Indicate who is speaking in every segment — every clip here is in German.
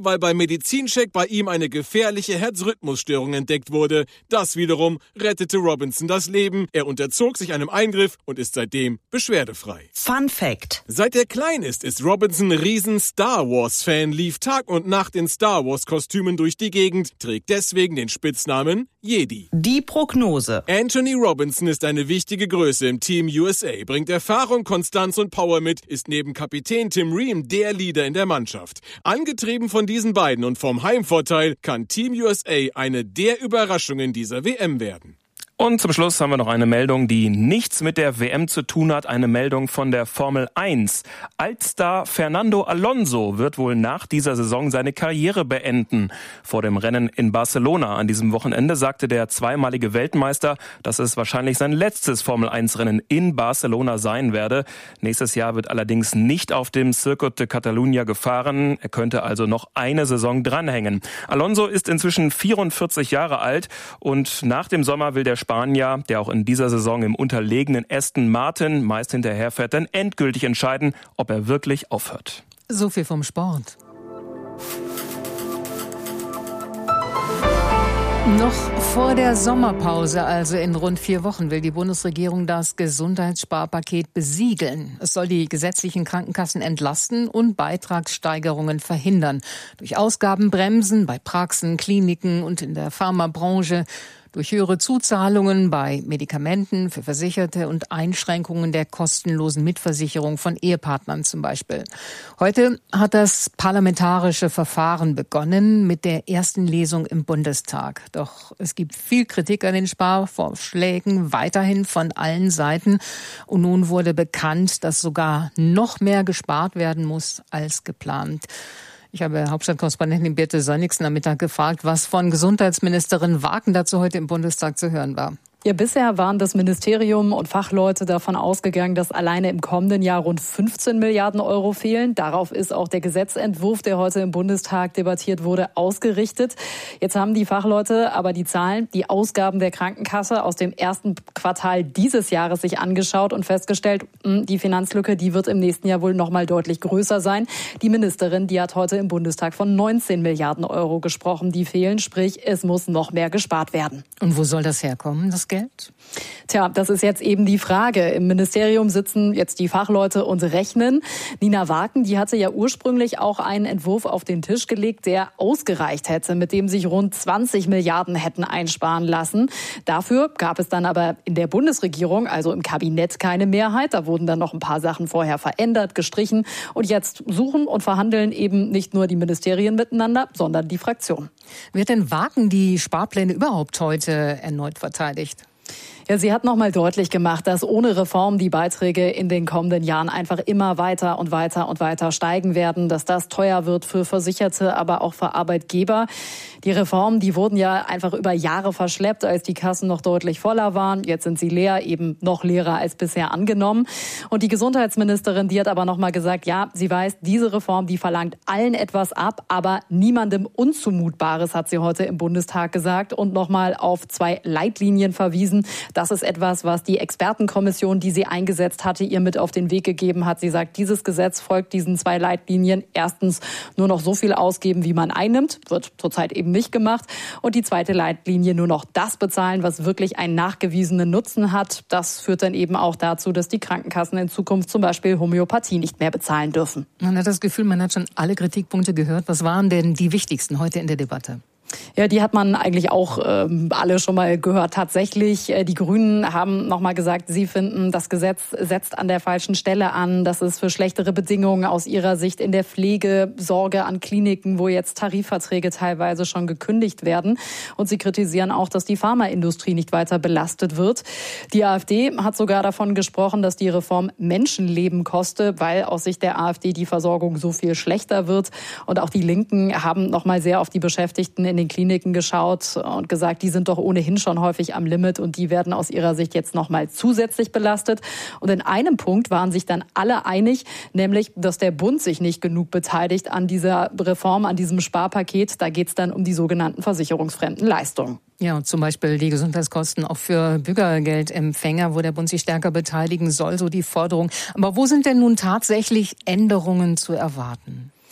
Speaker 1: weil beim Medizincheck bei ihm eine gefährliche Herzrhythmusstörung entdeckt wurde. Das wiederum rettete Robinson das Leben. Er unterzog sich einem Eingriff und ist seitdem beschwerdefrei.
Speaker 2: Fun Fact:
Speaker 1: Seit er klein ist Robinson riesen Star Wars-Fan, lief Tag und Nacht in Star Wars-Kostümen durch die Gegend, trägt deswegen den Spitznamen Jedi.
Speaker 2: Die Prognose.
Speaker 1: Anthony Robinson ist eine wichtige Größe im Team USA, bringt Erfahrung, Konstanz und Power mit, ist neben Kapitän Tim Ream der Leader in der Mannschaft. Angetrieben von diesen beiden und vom Heimvorteil kann Team USA eine der Überraschungen dieser WM werden.
Speaker 3: Und zum Schluss haben wir noch eine Meldung, die nichts mit der WM zu tun hat. Eine Meldung von der Formel 1. Altstar Fernando Alonso wird wohl nach dieser Saison seine Karriere beenden. Vor dem Rennen in Barcelona an diesem Wochenende sagte der zweimalige Weltmeister, dass es wahrscheinlich sein letztes Formel 1-Rennen in Barcelona sein werde. Nächstes Jahr wird allerdings nicht auf dem Circuit de Catalunya gefahren. Er könnte also noch eine Saison dranhängen. Alonso ist inzwischen 44 Jahre alt und nach dem Sommer will der Spanier, der auch in dieser Saison im unterlegenen Aston Martin meist hinterherfährt, dann endgültig entscheiden, ob er wirklich aufhört.
Speaker 4: So viel vom Sport. Noch vor der Sommerpause, also in rund 4 Wochen, will die Bundesregierung das Gesundheitssparpaket besiegeln. Es soll die gesetzlichen Krankenkassen entlasten und Beitragssteigerungen verhindern. Durch Ausgabenbremsen bei Praxen, Kliniken und in der Pharmabranche, durch höhere Zuzahlungen bei Medikamenten für Versicherte und Einschränkungen der kostenlosen Mitversicherung von Ehepartnern zum Beispiel. Heute hat das parlamentarische Verfahren begonnen mit der ersten Lesung im Bundestag. Doch es gibt viel Kritik an den Sparvorschlägen, weiterhin von allen Seiten. Und nun wurde bekannt, dass sogar noch mehr gespart werden muss als geplant. Ich habe Hauptstadtkorrespondentin Birte Sönnigsen am Mittag gefragt, was von Gesundheitsministerin Wagen dazu heute im Bundestag zu hören war.
Speaker 5: Ja, bisher waren das Ministerium und Fachleute davon ausgegangen, dass alleine im kommenden Jahr rund 15 Milliarden Euro fehlen. Darauf ist auch der Gesetzentwurf, der heute im Bundestag debattiert wurde, ausgerichtet. Jetzt haben die Fachleute aber die Zahlen, die Ausgaben der Krankenkasse aus dem ersten Quartal dieses Jahres sich angeschaut und festgestellt, die Finanzlücke, die wird im nächsten Jahr wohl noch mal deutlich größer sein. Die Ministerin, die hat heute im Bundestag von 19 Milliarden Euro gesprochen, die fehlen. Sprich, es muss noch mehr gespart werden.
Speaker 4: Und wo soll das herkommen, das Geld?
Speaker 5: Tja, das ist jetzt eben die Frage. Im Ministerium sitzen jetzt die Fachleute und rechnen. Nina Wagen, die hatte ja ursprünglich auch einen Entwurf auf den Tisch gelegt, der ausgereicht hätte, mit dem sich rund 20 Milliarden hätten einsparen lassen. Dafür gab es dann aber in der Bundesregierung, also im Kabinett, keine Mehrheit. Da wurden dann noch ein paar Sachen vorher verändert, gestrichen. Und jetzt suchen und verhandeln eben nicht nur die Ministerien miteinander, sondern die Fraktionen.
Speaker 4: Wird denn Wagen die Sparpläne überhaupt heute erneut verteidigt?
Speaker 5: Ja, sie hat noch mal deutlich gemacht, dass ohne Reform die Beiträge in den kommenden Jahren einfach immer weiter und weiter und weiter steigen werden, dass das teuer wird für Versicherte, aber auch für Arbeitgeber. Die Reformen, die wurden ja einfach über Jahre verschleppt, als die Kassen noch deutlich voller waren. Jetzt sind sie leer, eben noch leerer als bisher angenommen. Und die Gesundheitsministerin, die hat aber noch mal gesagt, ja, sie weiß, diese Reform, die verlangt allen etwas ab, aber niemandem Unzumutbares, hat sie heute im Bundestag gesagt und noch mal auf 2 Leitlinien verwiesen. Das ist etwas, was die Expertenkommission, die sie eingesetzt hatte, ihr mit auf den Weg gegeben hat. Sie sagt, dieses Gesetz folgt diesen 2 Leitlinien. Erstens, nur noch so viel ausgeben, wie man einnimmt. Wird zurzeit eben nicht gemacht. Und die zweite Leitlinie, nur noch das bezahlen, was wirklich einen nachgewiesenen Nutzen hat. Das führt dann eben auch dazu, dass die Krankenkassen in Zukunft zum Beispiel Homöopathie nicht mehr bezahlen dürfen.
Speaker 4: Man hat das Gefühl, man hat schon alle Kritikpunkte gehört. Was waren denn die wichtigsten heute in der Debatte?
Speaker 5: Ja, die hat man eigentlich auch alle schon mal gehört. Tatsächlich, die Grünen haben noch mal gesagt, sie finden, das Gesetz setzt an der falschen Stelle an. Das ist für schlechtere Bedingungen aus ihrer Sicht in der Pflegesorge an Kliniken, wo jetzt Tarifverträge teilweise schon gekündigt werden. Und sie kritisieren auch, dass die Pharmaindustrie nicht weiter belastet wird. Die AfD hat sogar davon gesprochen, dass die Reform Menschenleben koste, weil aus Sicht der AfD die Versorgung so viel schlechter wird. Und auch die Linken haben noch mal sehr auf die Beschäftigten in den Kliniken geschaut und gesagt, die sind doch ohnehin schon häufig am Limit und die werden aus ihrer Sicht jetzt noch mal zusätzlich belastet. Und in einem Punkt waren sich dann alle einig, nämlich, dass der Bund sich nicht genug beteiligt an dieser Reform, an diesem Sparpaket. Da geht es dann um die sogenannten versicherungsfremden Leistungen.
Speaker 4: Ja, und zum Beispiel die Gesundheitskosten auch für Bürgergeldempfänger, wo der Bund sich stärker beteiligen soll, so die Forderung. Aber wo sind denn nun tatsächlich Änderungen zu erwarten?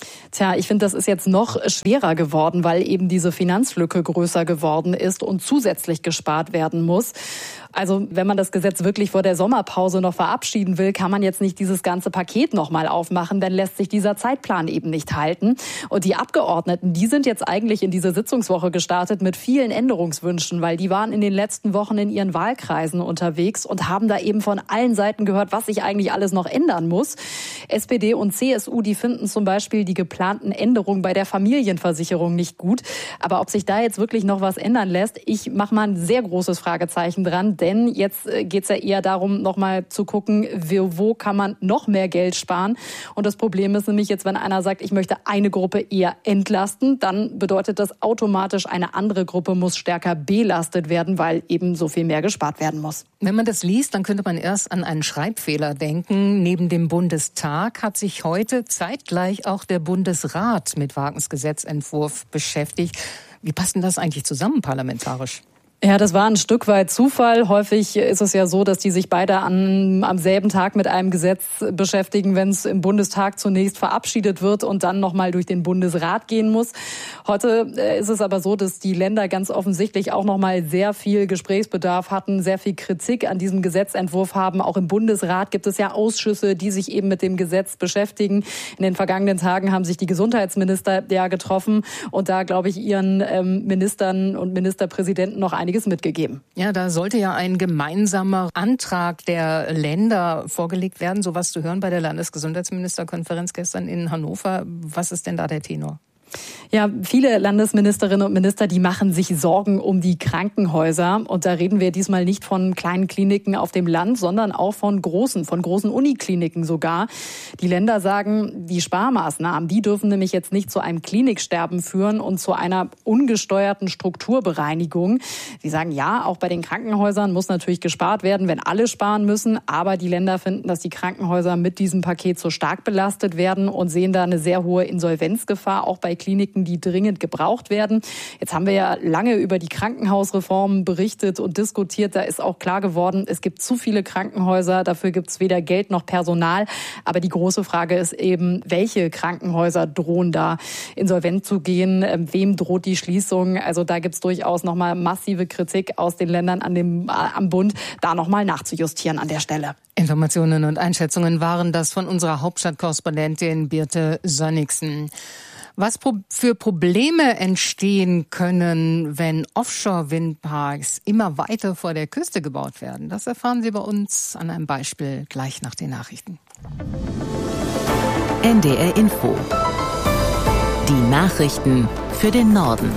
Speaker 5: Tja, ich finde, das ist jetzt noch schwerer geworden, weil eben diese Finanzlücke größer geworden ist und zusätzlich gespart werden muss. Also wenn man das Gesetz wirklich vor der Sommerpause noch verabschieden will, kann man jetzt nicht dieses ganze Paket nochmal aufmachen, dann lässt sich dieser Zeitplan eben nicht halten. Und die Abgeordneten, die sind jetzt eigentlich in diese Sitzungswoche gestartet mit vielen Änderungswünschen, weil die waren in den letzten Wochen in ihren Wahlkreisen unterwegs und haben da eben von allen Seiten gehört, was sich eigentlich alles noch ändern muss. SPD und CSU, die finden zum Beispiel die geplanten Änderungen bei der Familienversicherung nicht gut. Aber ob sich da jetzt wirklich noch was ändern lässt, ich mache mal ein sehr großes Fragezeichen dran. Denn jetzt geht es ja eher darum, nochmal zu gucken, wo kann man noch mehr Geld sparen. Und das Problem ist nämlich jetzt, wenn einer sagt, ich möchte eine Gruppe eher entlasten, dann bedeutet das automatisch, eine andere Gruppe muss stärker belastet werden, weil eben so viel mehr gespart werden muss.
Speaker 4: Wenn man das liest, dann könnte man erst an einen Schreibfehler denken. Neben dem Bundestag hat sich heute zeitgleich auch der Bundesrat mit Wagens Gesetzentwurf beschäftigt. Wie passt denn das eigentlich zusammen parlamentarisch?
Speaker 5: Ja, das war ein Stück weit Zufall. Häufig ist es ja so, dass die sich beide am selben Tag mit einem Gesetz beschäftigen, wenn es im Bundestag zunächst verabschiedet wird und dann nochmal durch den Bundesrat gehen muss. Heute ist es aber so, dass die Länder ganz offensichtlich auch nochmal sehr viel Gesprächsbedarf hatten, sehr viel Kritik an diesem Gesetzentwurf haben. Auch im Bundesrat gibt es ja Ausschüsse, die sich eben mit dem Gesetz beschäftigen. In den vergangenen Tagen haben sich die Gesundheitsminister ja getroffen und da, glaube ich, ihren Ministern und Ministerpräsidenten noch einiges mitgegeben.
Speaker 4: Ja, da sollte ja ein gemeinsamer Antrag der Länder vorgelegt werden, sowas zu hören bei der Landesgesundheitsministerkonferenz gestern in Hannover. Was ist denn da der Tenor?
Speaker 5: Ja, viele Landesministerinnen und Minister, die machen sich Sorgen um die Krankenhäuser. Und da reden wir diesmal nicht von kleinen Kliniken auf dem Land, sondern auch von großen Unikliniken sogar. Die Länder sagen, die Sparmaßnahmen, die dürfen nämlich jetzt nicht zu einem Kliniksterben führen und zu einer ungesteuerten Strukturbereinigung. Sie sagen, ja, auch bei den Krankenhäusern muss natürlich gespart werden, wenn alle sparen müssen. Aber die Länder finden, dass die Krankenhäuser mit diesem Paket so stark belastet werden und sehen da eine sehr hohe Insolvenzgefahr, auch bei Kliniken, die dringend gebraucht werden. Jetzt haben wir ja lange über die Krankenhausreformen berichtet und diskutiert. Da ist auch klar geworden, es gibt zu viele Krankenhäuser. Dafür gibt es weder Geld noch Personal. Aber die große Frage ist eben, welche Krankenhäuser drohen da insolvent zu gehen? Wem droht die Schließung? Also da gibt es durchaus nochmal massive Kritik aus den Ländern am Bund, da nochmal nachzujustieren an der Stelle.
Speaker 4: Informationen und Einschätzungen waren das von unserer Hauptstadtkorrespondentin Birte Sönnigsen. Was für Probleme entstehen können, wenn Offshore-Windparks immer weiter vor der Küste gebaut werden, das erfahren Sie bei uns an einem Beispiel gleich nach den Nachrichten.
Speaker 2: NDR Info. Die Nachrichten für den Norden.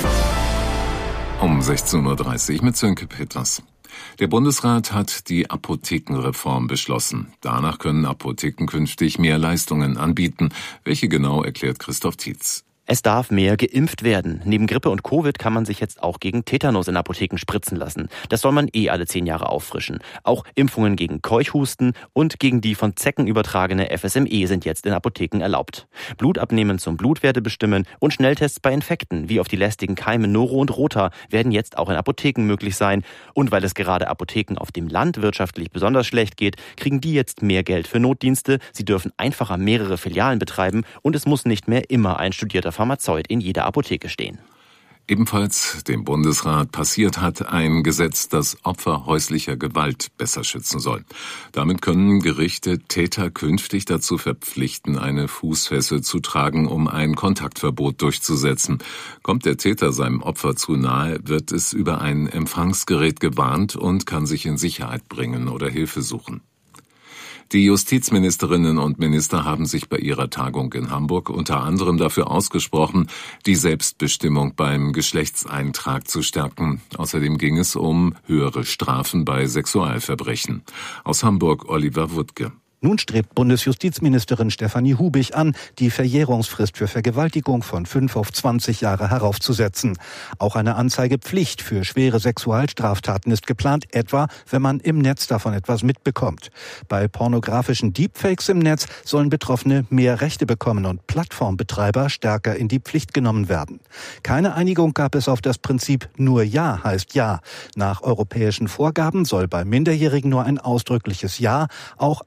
Speaker 6: Um 16.30 Uhr mit Sönke Peters. Der Bundesrat hat die Apothekenreform beschlossen. Danach können Apotheken künftig mehr Leistungen anbieten. Welche genau, erklärt Christoph Tietz.
Speaker 7: Es darf mehr geimpft werden. Neben Grippe und Covid kann man sich jetzt auch gegen Tetanus in Apotheken spritzen lassen. Das soll man alle 10 Jahre auffrischen. Auch Impfungen gegen Keuchhusten und gegen die von Zecken übertragene FSME sind jetzt in Apotheken erlaubt. Blut abnehmen zum Blutwerte bestimmen und Schnelltests bei Infekten wie auf die lästigen Keime Noro und Rota werden jetzt auch in Apotheken möglich sein. Und weil es gerade Apotheken auf dem Land wirtschaftlich besonders schlecht geht, kriegen die jetzt mehr Geld für Notdienste. Sie dürfen einfacher mehrere Filialen betreiben und es muss nicht mehr immer ein studierter Pharmazeut in jeder Apotheke stehen.
Speaker 6: Ebenfalls dem Bundesrat passiert hat ein Gesetz, das Opfer häuslicher Gewalt besser schützen soll. Damit können Gerichte Täter künftig dazu verpflichten, eine Fußfessel zu tragen, um ein Kontaktverbot durchzusetzen. Kommt der Täter seinem Opfer zu nahe, wird es über ein Empfangsgerät gewarnt und kann sich in Sicherheit bringen oder Hilfe suchen. Die Justizministerinnen und Minister haben sich bei ihrer Tagung in Hamburg unter anderem dafür ausgesprochen, die Selbstbestimmung beim Geschlechtseintrag zu stärken. Außerdem ging es um höhere Strafen bei Sexualverbrechen. Aus Hamburg Oliver Wuttke.
Speaker 8: Nun strebt Bundesjustizministerin Stefanie Hubig an, die Verjährungsfrist für Vergewaltigung von 5 auf 20 Jahre heraufzusetzen. Auch eine Anzeigepflicht für schwere Sexualstraftaten ist geplant, etwa wenn man im Netz davon etwas mitbekommt. Bei pornografischen Deepfakes im Netz sollen Betroffene mehr Rechte bekommen und Plattformbetreiber stärker in die Pflicht genommen werden. Keine Einigung gab es auf das Prinzip nur Ja heißt Ja. Nach europäischen Vorgaben soll bei Minderjährigen nur ein ausdrückliches Ja auch einvernehmlich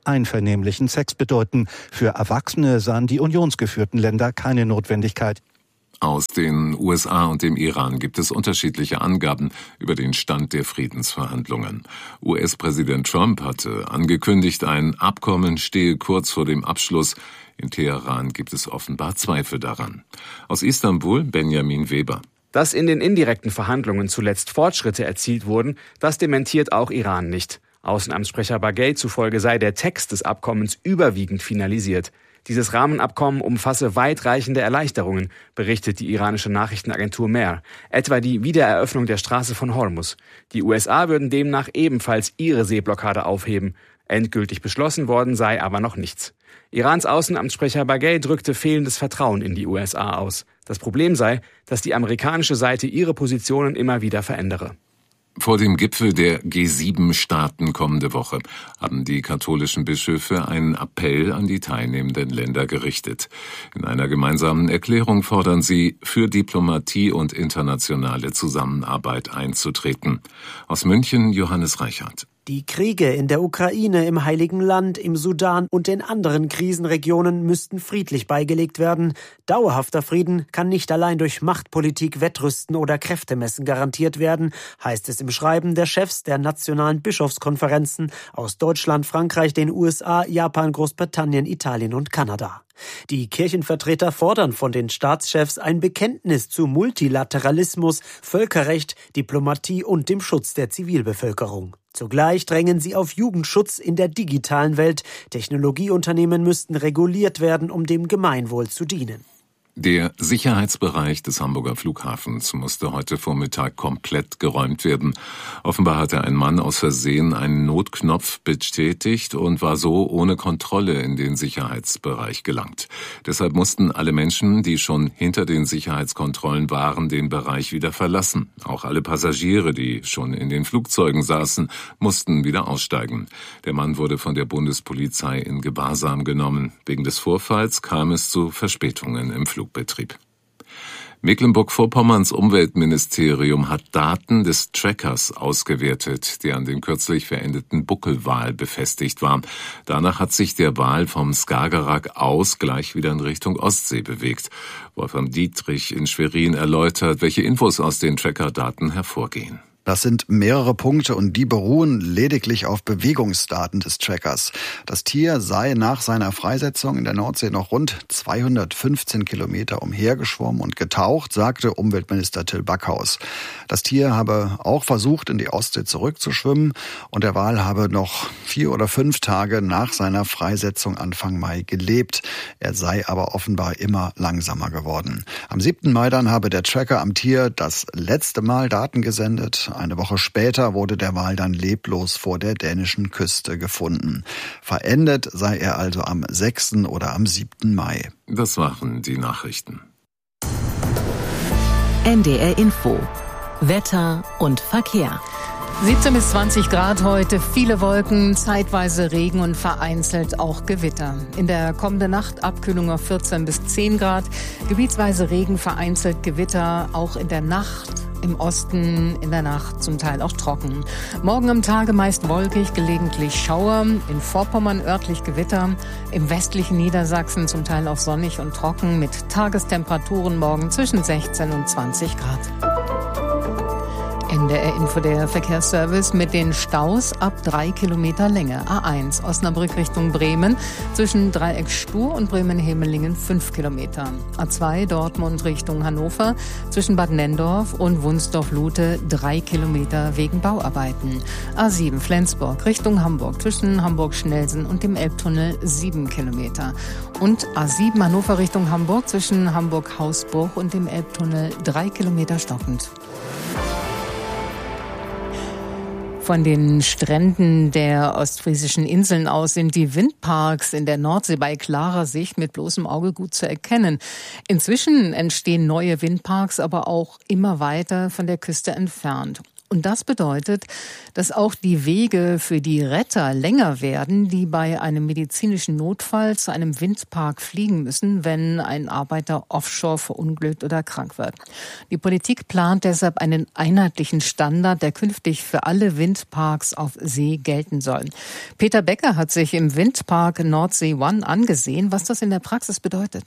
Speaker 8: einvernehmlichen Sex bedeuten. Für Erwachsene sahen die unionsgeführten Länder keine Notwendigkeit.
Speaker 6: Aus den USA und dem Iran gibt es unterschiedliche Angaben über den Stand der Friedensverhandlungen. US-Präsident Trump hatte angekündigt, ein Abkommen stehe kurz vor dem Abschluss. In Teheran gibt es offenbar Zweifel daran. Aus Istanbul Benjamin Weber.
Speaker 9: Dass in den indirekten Verhandlungen zuletzt Fortschritte erzielt wurden, das dementiert auch Iran nicht. Außenamtssprecher Bagay zufolge sei der Text des Abkommens überwiegend finalisiert. Dieses Rahmenabkommen umfasse weitreichende Erleichterungen, berichtet die iranische Nachrichtenagentur Mehr, etwa die Wiedereröffnung der Straße von Hormuz. Die USA würden demnach ebenfalls ihre Seeblockade aufheben. Endgültig beschlossen worden sei aber noch nichts. Irans Außenamtssprecher Bagay drückte fehlendes Vertrauen in die USA aus. Das Problem sei, dass die amerikanische Seite ihre Positionen immer wieder verändere.
Speaker 6: Vor dem Gipfel der G7-Staaten kommende Woche haben die katholischen Bischöfe einen Appell an die teilnehmenden Länder gerichtet. In einer gemeinsamen Erklärung fordern sie, für Diplomatie und internationale Zusammenarbeit einzutreten. Aus München Johannes Reichhardt.
Speaker 10: Die Kriege in der Ukraine, im Heiligen Land, im Sudan und in anderen Krisenregionen müssten friedlich beigelegt werden. Dauerhafter Frieden kann nicht allein durch Machtpolitik, Wettrüsten oder Kräftemessen garantiert werden, heißt es im Schreiben der Chefs der nationalen Bischofskonferenzen aus Deutschland, Frankreich, den USA, Japan, Großbritannien, Italien und Kanada. Die Kirchenvertreter fordern von den Staatschefs ein Bekenntnis zu Multilateralismus, Völkerrecht, Diplomatie und dem Schutz der Zivilbevölkerung. Zugleich drängen sie auf Jugendschutz in der digitalen Welt. Technologieunternehmen müssten reguliert werden, um dem Gemeinwohl zu dienen.
Speaker 6: Der Sicherheitsbereich des Hamburger Flughafens musste heute Vormittag komplett geräumt werden. Offenbar hatte ein Mann aus Versehen einen Notknopf betätigt und war so ohne Kontrolle in den Sicherheitsbereich gelangt. Deshalb mussten alle Menschen, die schon hinter den Sicherheitskontrollen waren, den Bereich wieder verlassen. Auch alle Passagiere, die schon in den Flugzeugen saßen, mussten wieder aussteigen. Der Mann wurde von der Bundespolizei in Gewahrsam genommen. Wegen des Vorfalls kam es zu Verspätungen im Flugbetrieb. Mecklenburg-Vorpommerns Umweltministerium hat Daten des Trackers ausgewertet, der an dem kürzlich verendeten Buckelwal befestigt war. Danach hat sich der Wal vom Skagerrak aus gleich wieder in Richtung Ostsee bewegt. Wolfram Dietrich in Schwerin erläutert, welche Infos aus den Trackerdaten hervorgehen.
Speaker 11: Das sind mehrere Punkte und die beruhen lediglich auf Bewegungsdaten des Trackers. Das Tier sei nach seiner Freisetzung in der Nordsee noch rund 215 Kilometer umhergeschwommen und getaucht, sagte Umweltminister Till Backhaus. Das Tier habe auch versucht, in die Ostsee zurückzuschwimmen und der Wal habe noch 4 oder 5 Tage nach seiner Freisetzung Anfang Mai gelebt. Er sei aber offenbar immer langsamer geworden. Am 7. Mai dann habe der Tracker am Tier das letzte Mal Daten gesendet. Eine Woche später wurde der Wal dann leblos vor der dänischen Küste gefunden. Verendet sei er also am 6. oder am 7. Mai.
Speaker 6: Das waren die Nachrichten.
Speaker 2: NDR Info. Wetter und Verkehr.
Speaker 4: 17 bis 20 Grad heute, viele Wolken, zeitweise Regen und vereinzelt auch Gewitter. In der kommenden Nacht Abkühlung auf 14 bis 10 Grad, gebietsweise Regen, vereinzelt Gewitter, auch in der Nacht. Im Osten in der Nacht zum Teil auch trocken. Morgen am Tage meist wolkig, gelegentlich Schauer. In Vorpommern örtlich Gewitter. Im westlichen Niedersachsen zum Teil auch sonnig und trocken mit Tagestemperaturen morgen zwischen 16 und 20 Grad. NDR Info, der Verkehrsservice mit den Staus ab 3 Kilometer Länge. A1 Osnabrück Richtung Bremen zwischen Dreieck Stur und Bremen-Hemelingen 5 Kilometer. A2 Dortmund Richtung Hannover zwischen Bad Nenndorf und Wunsdorf-Lute 3 Kilometer wegen Bauarbeiten. A7 Flensburg Richtung Hamburg zwischen Hamburg-Schnelsen und dem Elbtunnel 7 Kilometer. Und A7 Hannover Richtung Hamburg zwischen Hamburg-Hausburg und dem Elbtunnel 3 Kilometer stockend. Von den Stränden der ostfriesischen Inseln aus sind die Windparks in der Nordsee bei klarer Sicht mit bloßem Auge gut zu erkennen. Inzwischen entstehen neue Windparks, aber auch immer weiter von der Küste entfernt. Und das bedeutet, dass auch die Wege für die Retter länger werden, die bei einem medizinischen Notfall zu einem Windpark fliegen müssen, wenn ein Arbeiter offshore verunglückt oder krank wird. Die Politik plant deshalb einen einheitlichen Standard, der künftig für alle Windparks auf See gelten soll. Peter Becker hat sich im Windpark Nordsee One angesehen, was das in der Praxis bedeutet.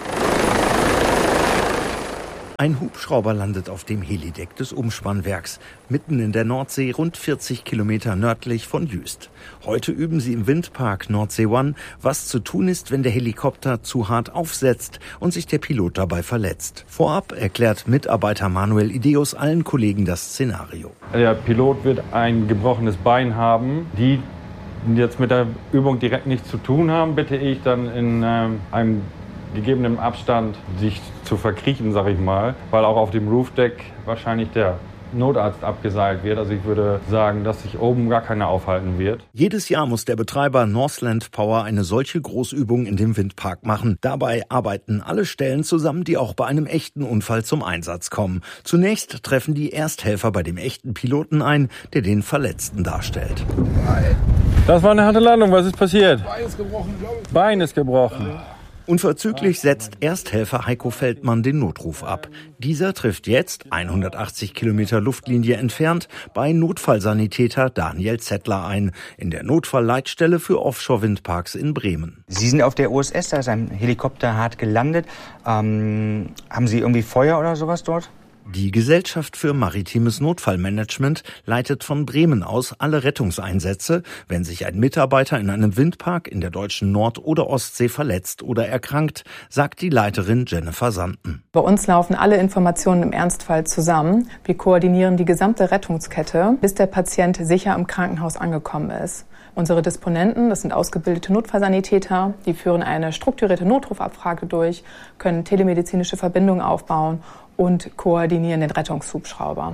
Speaker 12: Ein Hubschrauber landet auf dem Helideck des Umspannwerks, mitten in der Nordsee, rund 40 Kilometer nördlich von Jüst. Heute üben sie im Windpark Nordsee One, was zu tun ist, wenn der Helikopter zu hart aufsetzt und sich der Pilot dabei verletzt. Vorab erklärt Mitarbeiter Manuel Ideus allen Kollegen das Szenario.
Speaker 13: Der Pilot wird ein gebrochenes Bein haben. Die jetzt mit der Übung direkt nichts zu tun haben, bitte ich dann in einem gegebenen Abstand sich zu verkriechen, sag ich mal, weil auch auf dem Roofdeck wahrscheinlich der Notarzt abgeseilt wird. Also ich würde sagen, dass sich oben gar keiner aufhalten wird.
Speaker 12: Jedes Jahr muss der Betreiber Northland Power eine solche Großübung in dem Windpark machen. Dabei arbeiten alle Stellen zusammen, die auch bei einem echten Unfall zum Einsatz kommen. Zunächst treffen die Ersthelfer bei dem echten Piloten ein, der den Verletzten darstellt.
Speaker 13: Das war eine harte Landung. Was ist passiert? Bein ist gebrochen, glaube ich. Bein ist gebrochen.
Speaker 12: Unverzüglich setzt Ersthelfer Heiko Feldmann den Notruf ab. Dieser trifft jetzt, 180 Kilometer Luftlinie entfernt, bei Notfallsanitäter Daniel Zettler ein, in der Notfallleitstelle für Offshore-Windparks in Bremen.
Speaker 14: Sie sind auf der USS, da ist ein Helikopter hart gelandet. Haben Sie irgendwie Feuer oder sowas dort?
Speaker 12: Die Gesellschaft für maritimes Notfallmanagement leitet von Bremen aus alle Rettungseinsätze, wenn sich ein Mitarbeiter in einem Windpark in der deutschen Nord- oder Ostsee verletzt oder erkrankt, sagt die Leiterin Jennifer Sanden.
Speaker 15: Bei uns laufen alle Informationen im Ernstfall zusammen. Wir koordinieren die gesamte Rettungskette, bis der Patient sicher im Krankenhaus angekommen ist. Unsere Disponenten, das sind ausgebildete Notfallsanitäter, die führen eine strukturierte Notrufabfrage durch, können telemedizinische Verbindungen aufbauen und koordinieren den Rettungshubschrauber.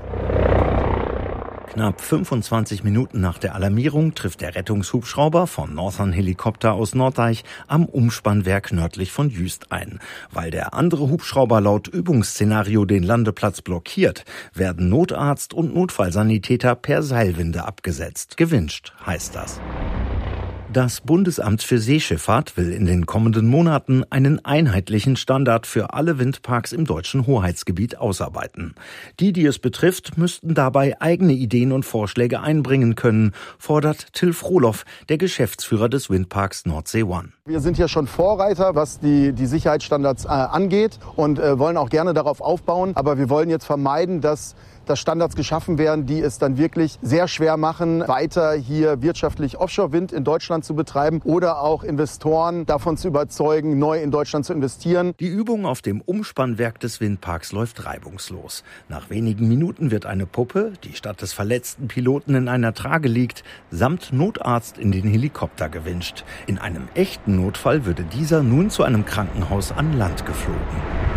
Speaker 12: Knapp 25 Minuten nach der Alarmierung trifft der Rettungshubschrauber von Northern Helikopter aus Norddeich am Umspannwerk nördlich von Jüst ein. Weil der andere Hubschrauber laut Übungsszenario den Landeplatz blockiert, werden Notarzt und Notfallsanitäter per Seilwinde abgesetzt. Gewünscht heißt das. Das Bundesamt für Seeschifffahrt will in den kommenden Monaten einen einheitlichen Standard für alle Windparks im deutschen Hoheitsgebiet ausarbeiten. Die es betrifft, müssten dabei eigene Ideen und Vorschläge einbringen können, fordert Till Frohloff, der Geschäftsführer des Windparks Nordsee One.
Speaker 16: Wir sind hier schon Vorreiter, was die Sicherheitsstandards angeht und wollen auch gerne darauf aufbauen. Aber wir wollen jetzt vermeiden, dass Standards geschaffen werden, die es dann wirklich sehr schwer machen, weiter hier wirtschaftlich Offshore-Wind in Deutschland zu betreiben oder auch Investoren davon zu überzeugen, neu in Deutschland zu investieren.
Speaker 12: Die Übung auf dem Umspannwerk des Windparks läuft reibungslos. Nach wenigen Minuten wird eine Puppe, die statt des verletzten Piloten in einer Trage liegt, samt Notarzt in den Helikopter gewünscht. In einem echten Notfall würde dieser nun zu einem Krankenhaus an Land geflogen.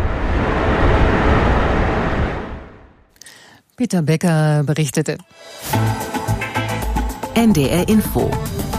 Speaker 4: Peter Becker berichtete.
Speaker 2: NDR Info.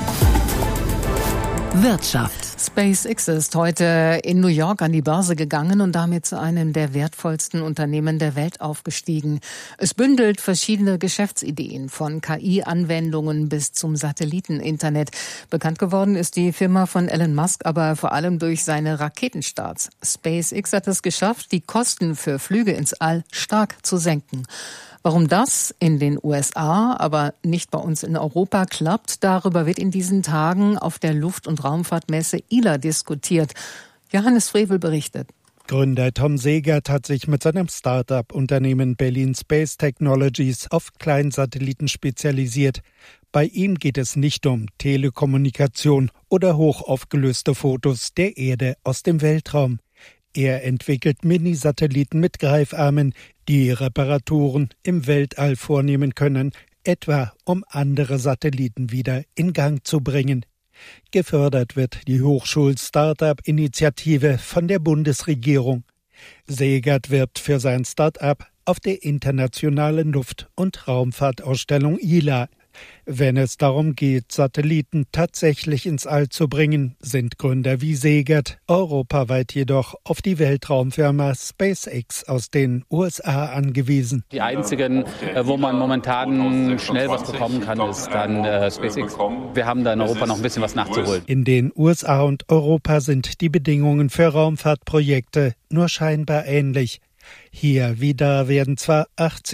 Speaker 2: Wirtschaft.
Speaker 4: SpaceX ist heute in New York an die Börse gegangen und damit zu einem der wertvollsten Unternehmen der Welt aufgestiegen. Es bündelt verschiedene Geschäftsideen, von KI-Anwendungen bis zum Satelliteninternet. Bekannt geworden ist die Firma von Elon Musk aber vor allem durch seine Raketenstarts. SpaceX hat es geschafft, die Kosten für Flüge ins All stark zu senken. Warum das in den USA, aber nicht bei uns in Europa klappt, darüber wird in diesen Tagen auf der Luft- und Raumfahrtmesse ILA diskutiert. Johannes Frevel berichtet.
Speaker 17: Gründer Tom Segert hat sich mit seinem Start-up-Unternehmen Berlin Space Technologies auf Kleinsatelliten spezialisiert. Bei ihm geht es nicht um Telekommunikation oder hochaufgelöste Fotos der Erde aus dem Weltraum. Er entwickelt Mini-Satelliten mit Greifarmen, die Reparaturen im Weltall vornehmen können, etwa um andere Satelliten wieder in Gang zu bringen. Gefördert wird die Hochschul-Startup-Initiative von der Bundesregierung. Segert wirbt für sein Start-up auf der internationalen Luft- und Raumfahrtausstellung ILA. Wenn es darum geht, Satelliten tatsächlich ins All zu bringen, sind Gründer wie Segert europaweit jedoch auf die Weltraumfirma SpaceX aus den USA angewiesen.
Speaker 18: Die einzigen, wo man momentan schnell was bekommen kann, ist dann SpaceX. Wir haben da in Europa noch ein bisschen was nachzuholen.
Speaker 17: In den USA und Europa sind die Bedingungen für Raumfahrtprojekte nur scheinbar ähnlich. Hier wie da werden zwar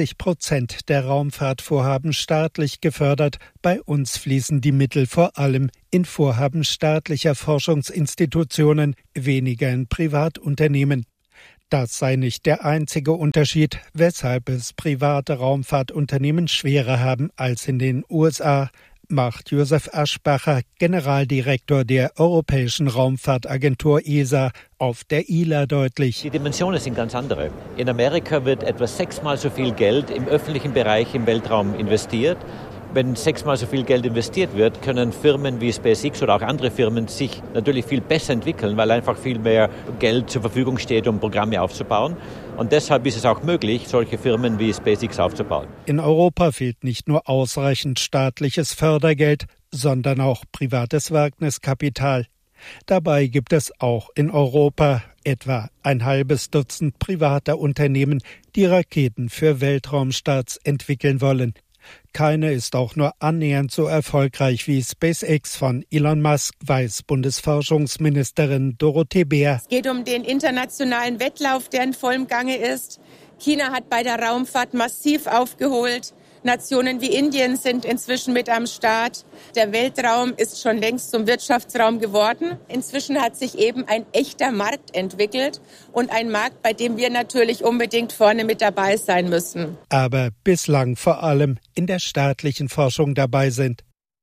Speaker 17: 80% der Raumfahrtvorhaben staatlich gefördert, bei uns fließen die Mittel vor allem in Vorhaben staatlicher Forschungsinstitutionen, weniger in Privatunternehmen. Das sei nicht der einzige Unterschied, weshalb es private Raumfahrtunternehmen schwerer haben als in den USA, macht Josef Aschbacher, Generaldirektor der Europäischen Raumfahrtagentur ESA, auf der ILA deutlich.
Speaker 19: Die Dimensionen sind ganz andere. In Amerika wird etwa 6-mal so viel Geld im öffentlichen Bereich im Weltraum investiert. Wenn 6-mal so viel Geld investiert wird, können Firmen wie SpaceX oder auch andere Firmen sich natürlich viel besser entwickeln, weil einfach viel mehr Geld zur Verfügung steht, um Programme aufzubauen. Und deshalb ist es auch möglich, solche Firmen wie SpaceX aufzubauen.
Speaker 17: In Europa fehlt nicht nur ausreichend staatliches Fördergeld, sondern auch privates Wagniskapital. Dabei gibt es auch in Europa etwa ein halbes Dutzend privater Unternehmen, die Raketen für Weltraumstarts entwickeln wollen. Keine ist auch nur annähernd so erfolgreich wie SpaceX von Elon Musk, weiß Bundesforschungsministerin Dorothee Bär.
Speaker 20: Es geht um den internationalen Wettlauf, der in vollem Gange ist. China hat bei der Raumfahrt massiv aufgeholt. Nationen wie Indien sind inzwischen mit am Start. Der Weltraum ist schon längst zum Wirtschaftsraum geworden. Inzwischen hat sich eben ein echter Markt entwickelt und ein Markt, bei dem wir natürlich unbedingt vorne mit dabei sein müssen.
Speaker 17: Aber bislang vor allem in der staatlichen Forschung dabei sind.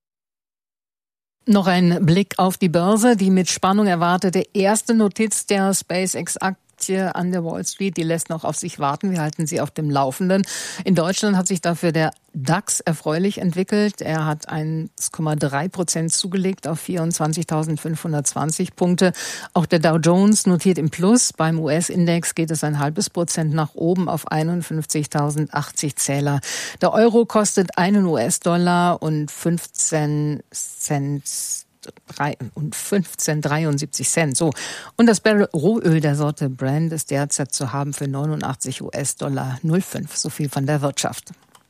Speaker 4: Noch ein Blick auf die Börse. Die mit Spannung erwartete erste Notiz der SpaceX-Aktie an der Wall Street, die lässt noch auf sich warten. Wir halten Sie auf dem Laufenden. In Deutschland hat sich dafür der DAX erfreulich entwickelt. Er hat 1,3% zugelegt auf 24.520 Punkte. Auch der Dow Jones notiert im Plus. Beim US-Index geht es 0,5% nach oben auf 51.080 Zähler. Der Euro kostet einen US-Dollar und 15,73 Cent. So. Und das Barrel Rohöl der Sorte Brent ist derzeit zu haben für 89 US-Dollar 0,5. So viel von der Wirtschaft.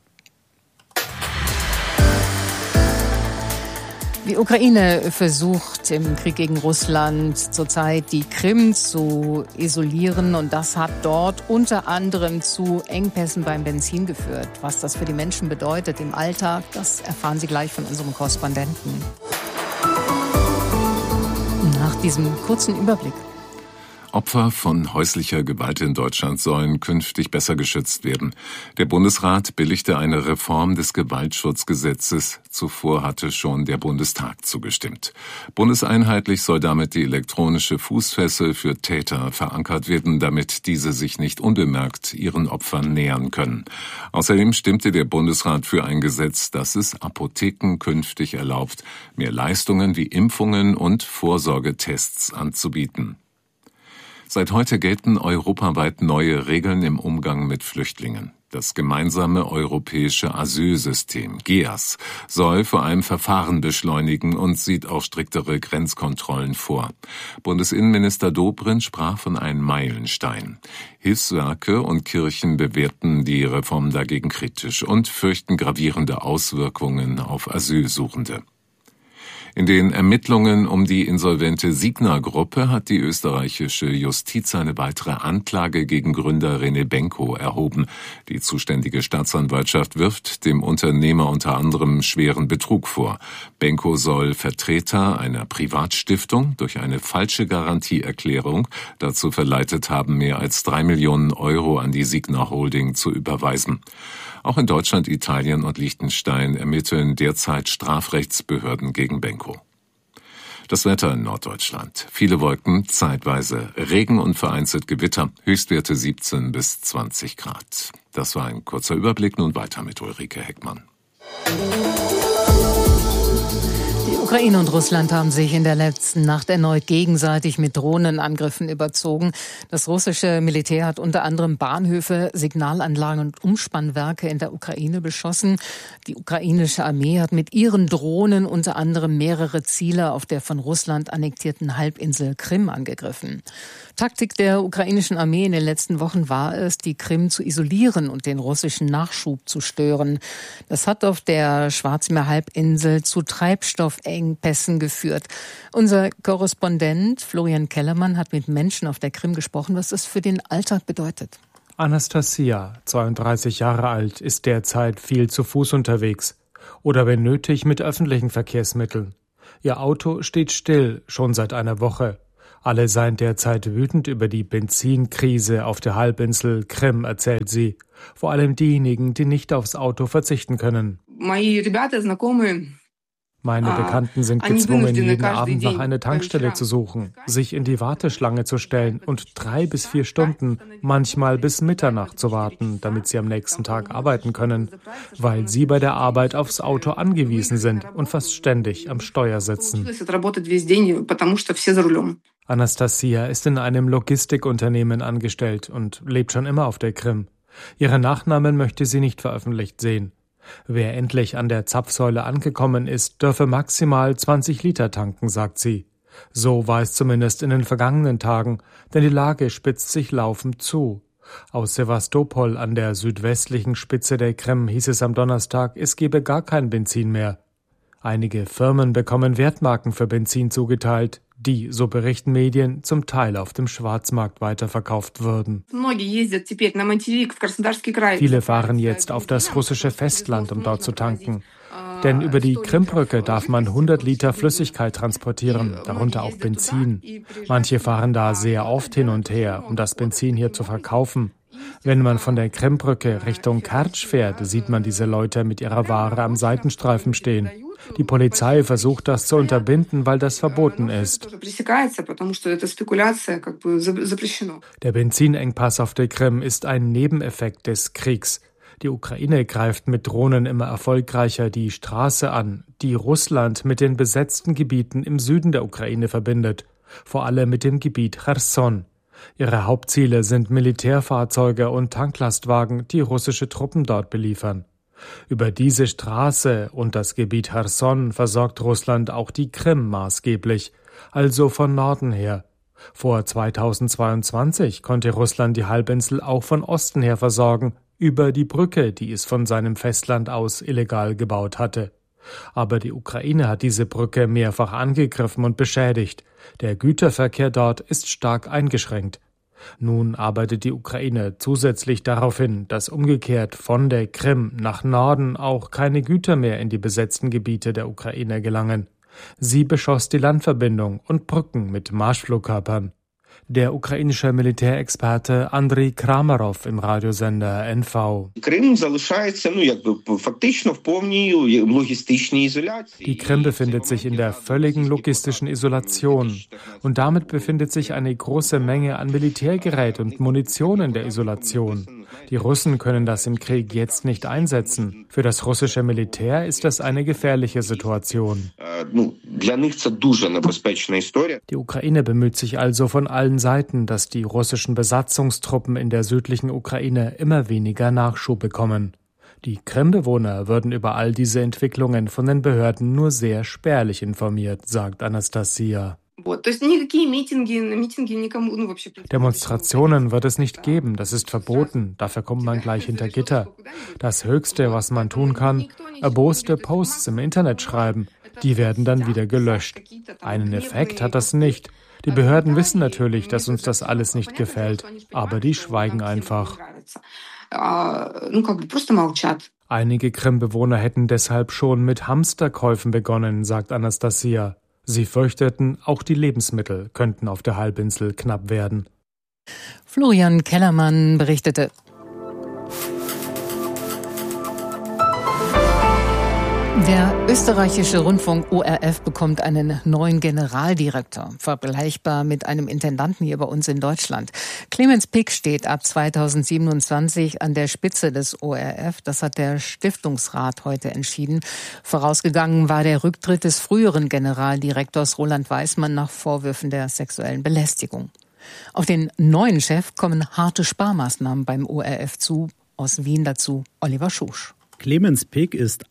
Speaker 4: Die Ukraine versucht im Krieg gegen Russland zurzeit die Krim zu isolieren und das hat dort unter anderem zu Engpässen beim Benzin geführt. Was das für die Menschen bedeutet im Alltag, das erfahren Sie gleich von unserem Korrespondenten. Nach diesem kurzen Überblick.
Speaker 6: Opfer von häuslicher Gewalt in Deutschland sollen künftig besser geschützt werden. Der Bundesrat billigte eine Reform des Gewaltschutzgesetzes. Zuvor hatte schon der Bundestag zugestimmt. Bundeseinheitlich soll damit die elektronische Fußfessel für Täter verankert werden, damit diese sich nicht unbemerkt ihren Opfern nähern können. Außerdem stimmte der Bundesrat für ein Gesetz, das es Apotheken künftig erlaubt, mehr Leistungen wie Impfungen und Vorsorgetests anzubieten. Seit heute gelten europaweit neue Regeln im Umgang mit Flüchtlingen. Das gemeinsame europäische Asylsystem, GEAS, soll vor allem Verfahren beschleunigen und sieht auch striktere Grenzkontrollen vor. Bundesinnenminister Dobrindt sprach von einem Meilenstein. Hilfswerke und Kirchen bewerten die Reform dagegen kritisch und fürchten gravierende Auswirkungen auf Asylsuchende. In den Ermittlungen um die insolvente Signa-Gruppe hat die österreichische Justiz eine weitere Anklage gegen Gründer René Benko erhoben. Die zuständige Staatsanwaltschaft wirft dem Unternehmer unter anderem schweren Betrug vor. Benko soll Vertreter einer Privatstiftung durch eine falsche Garantieerklärung dazu verleitet haben, mehr als 3 Millionen Euro an die Signa Holding zu überweisen. Auch in Deutschland, Italien und Liechtenstein ermitteln derzeit Strafrechtsbehörden gegen Benko. Das Wetter in Norddeutschland. Viele Wolken, zeitweise Regen und vereinzelt Gewitter. Höchstwerte 17 bis 20 Grad. Das war ein kurzer Überblick. Nun weiter mit Ulrike Heckmann.
Speaker 4: Die Ukraine und Russland haben sich in der letzten Nacht erneut gegenseitig mit Drohnenangriffen überzogen. Das russische Militär hat unter anderem Bahnhöfe, Signalanlagen und Umspannwerke in der Ukraine beschossen. Die ukrainische Armee hat mit ihren Drohnen unter anderem mehrere Ziele auf der von Russland annektierten Halbinsel Krim angegriffen. Taktik der ukrainischen Armee in den letzten Wochen war es, die Krim zu isolieren und den russischen Nachschub zu stören. Das hat auf der Schwarzmeerhalbinsel zu Treibstoffengpässen geführt. Unser Korrespondent Florian Kellermann hat mit Menschen auf der Krim gesprochen, was das für den Alltag bedeutet.
Speaker 21: Anastasia, 32 Jahre alt, ist derzeit viel zu Fuß unterwegs oder wenn nötig mit öffentlichen Verkehrsmitteln. Ihr Auto steht still, schon seit einer Woche. Alle seien derzeit wütend über die Benzinkrise auf der Halbinsel Krim, erzählt sie. Vor allem diejenigen, die nicht aufs Auto verzichten können. Meine Bekannten sind gezwungen, jeden Abend nach einer Tankstelle zu suchen, sich in die Warteschlange zu stellen und 3 bis 4 Stunden, manchmal bis Mitternacht zu warten, damit sie am nächsten Tag arbeiten können, weil sie bei der Arbeit aufs Auto angewiesen sind und fast ständig am Steuer sitzen. Anastasia ist in einem Logistikunternehmen angestellt und lebt schon immer auf der Krim. Ihren Nachnamen möchte sie nicht veröffentlicht sehen. Wer endlich an der Zapfsäule angekommen ist, dürfe maximal 20 Liter tanken, sagt sie. So war es zumindest in den vergangenen Tagen, denn die Lage spitzt sich laufend zu. Aus Sewastopol an der südwestlichen Spitze der Krim hieß es am Donnerstag, es gebe gar kein Benzin mehr. Einige Firmen bekommen Wertmarken für Benzin zugeteilt, die, so berichten Medien, zum Teil auf dem Schwarzmarkt weiterverkauft würden. Viele fahren jetzt auf das russische Festland, um dort zu tanken. Denn über die Krimbrücke darf man 100 Liter Flüssigkeit transportieren, darunter auch Benzin. Manche fahren da sehr oft hin und her, um das Benzin hier zu verkaufen. Wenn man von der Krimbrücke Richtung Kertsch fährt, sieht man diese Leute mit ihrer Ware am Seitenstreifen stehen. Die Polizei versucht, das zu unterbinden, weil das verboten ist. Der Benzinengpass auf der Krim ist ein Nebeneffekt des Kriegs. Die Ukraine greift mit Drohnen immer erfolgreicher die Straße an, die Russland mit den besetzten Gebieten im Süden der Ukraine verbindet, vor allem mit dem Gebiet Cherson. Ihre Hauptziele sind Militärfahrzeuge und Tanklastwagen, die russische Truppen dort beliefern. Über diese Straße und das Gebiet Cherson versorgt Russland auch die Krim maßgeblich, also von Norden her. Vor 2022 konnte Russland die Halbinsel auch von Osten her versorgen, über die Brücke, die es von seinem Festland aus illegal gebaut hatte. Aber die Ukraine hat diese Brücke mehrfach angegriffen und beschädigt. Der Güterverkehr dort ist stark eingeschränkt. Nun arbeitet die Ukraine zusätzlich darauf hin, dass umgekehrt von der Krim nach Norden auch keine Güter mehr in die besetzten Gebiete der Ukraine gelangen. Sie beschoss die Landverbindung und Brücken mit Marschflugkörpern. Der ukrainische Militärexperte Andriy Kramarov im Radiosender NV. Die Krim befindet sich in der völligen logistischen Isolation und damit befindet sich eine große Menge an Militärgerät und Munition in der Isolation. Die Russen können das im Krieg jetzt nicht einsetzen. Für das russische Militär ist das eine gefährliche Situation. Die Ukraine bemüht sich also von allen Seiten, dass die russischen Besatzungstruppen in der südlichen Ukraine immer weniger Nachschub bekommen. Die Krimbewohner würden über all diese Entwicklungen von den Behörden nur sehr spärlich informiert, sagt Anastasia. Demonstrationen wird es nicht geben, das ist verboten, dafür kommt man gleich hinter Gitter. Das Höchste, was man tun kann, erboste Posts im Internet schreiben, die werden dann wieder gelöscht. Einen Effekt hat das nicht. Die Behörden wissen natürlich, dass uns das alles nicht gefällt, aber die schweigen einfach. Einige Krimbewohner hätten deshalb schon mit Hamsterkäufen begonnen, sagt Anastasia. Sie fürchteten, auch die Lebensmittel könnten auf der Halbinsel knapp werden.
Speaker 4: Florian Kellermann berichtete. Der österreichische Rundfunk ORF bekommt einen neuen Generaldirektor, vergleichbar mit einem Intendanten hier bei uns in Deutschland. Clemens Pick steht ab 2027 an der Spitze des ORF. Das hat der Stiftungsrat heute entschieden. Vorausgegangen war der Rücktritt des früheren Generaldirektors Roland Weismann nach Vorwürfen der sexuellen Belästigung. Auf den neuen Chef kommen harte Sparmaßnahmen beim ORF zu. Aus Wien dazu Oliver Schusch.
Speaker 1: Clemens Pick ist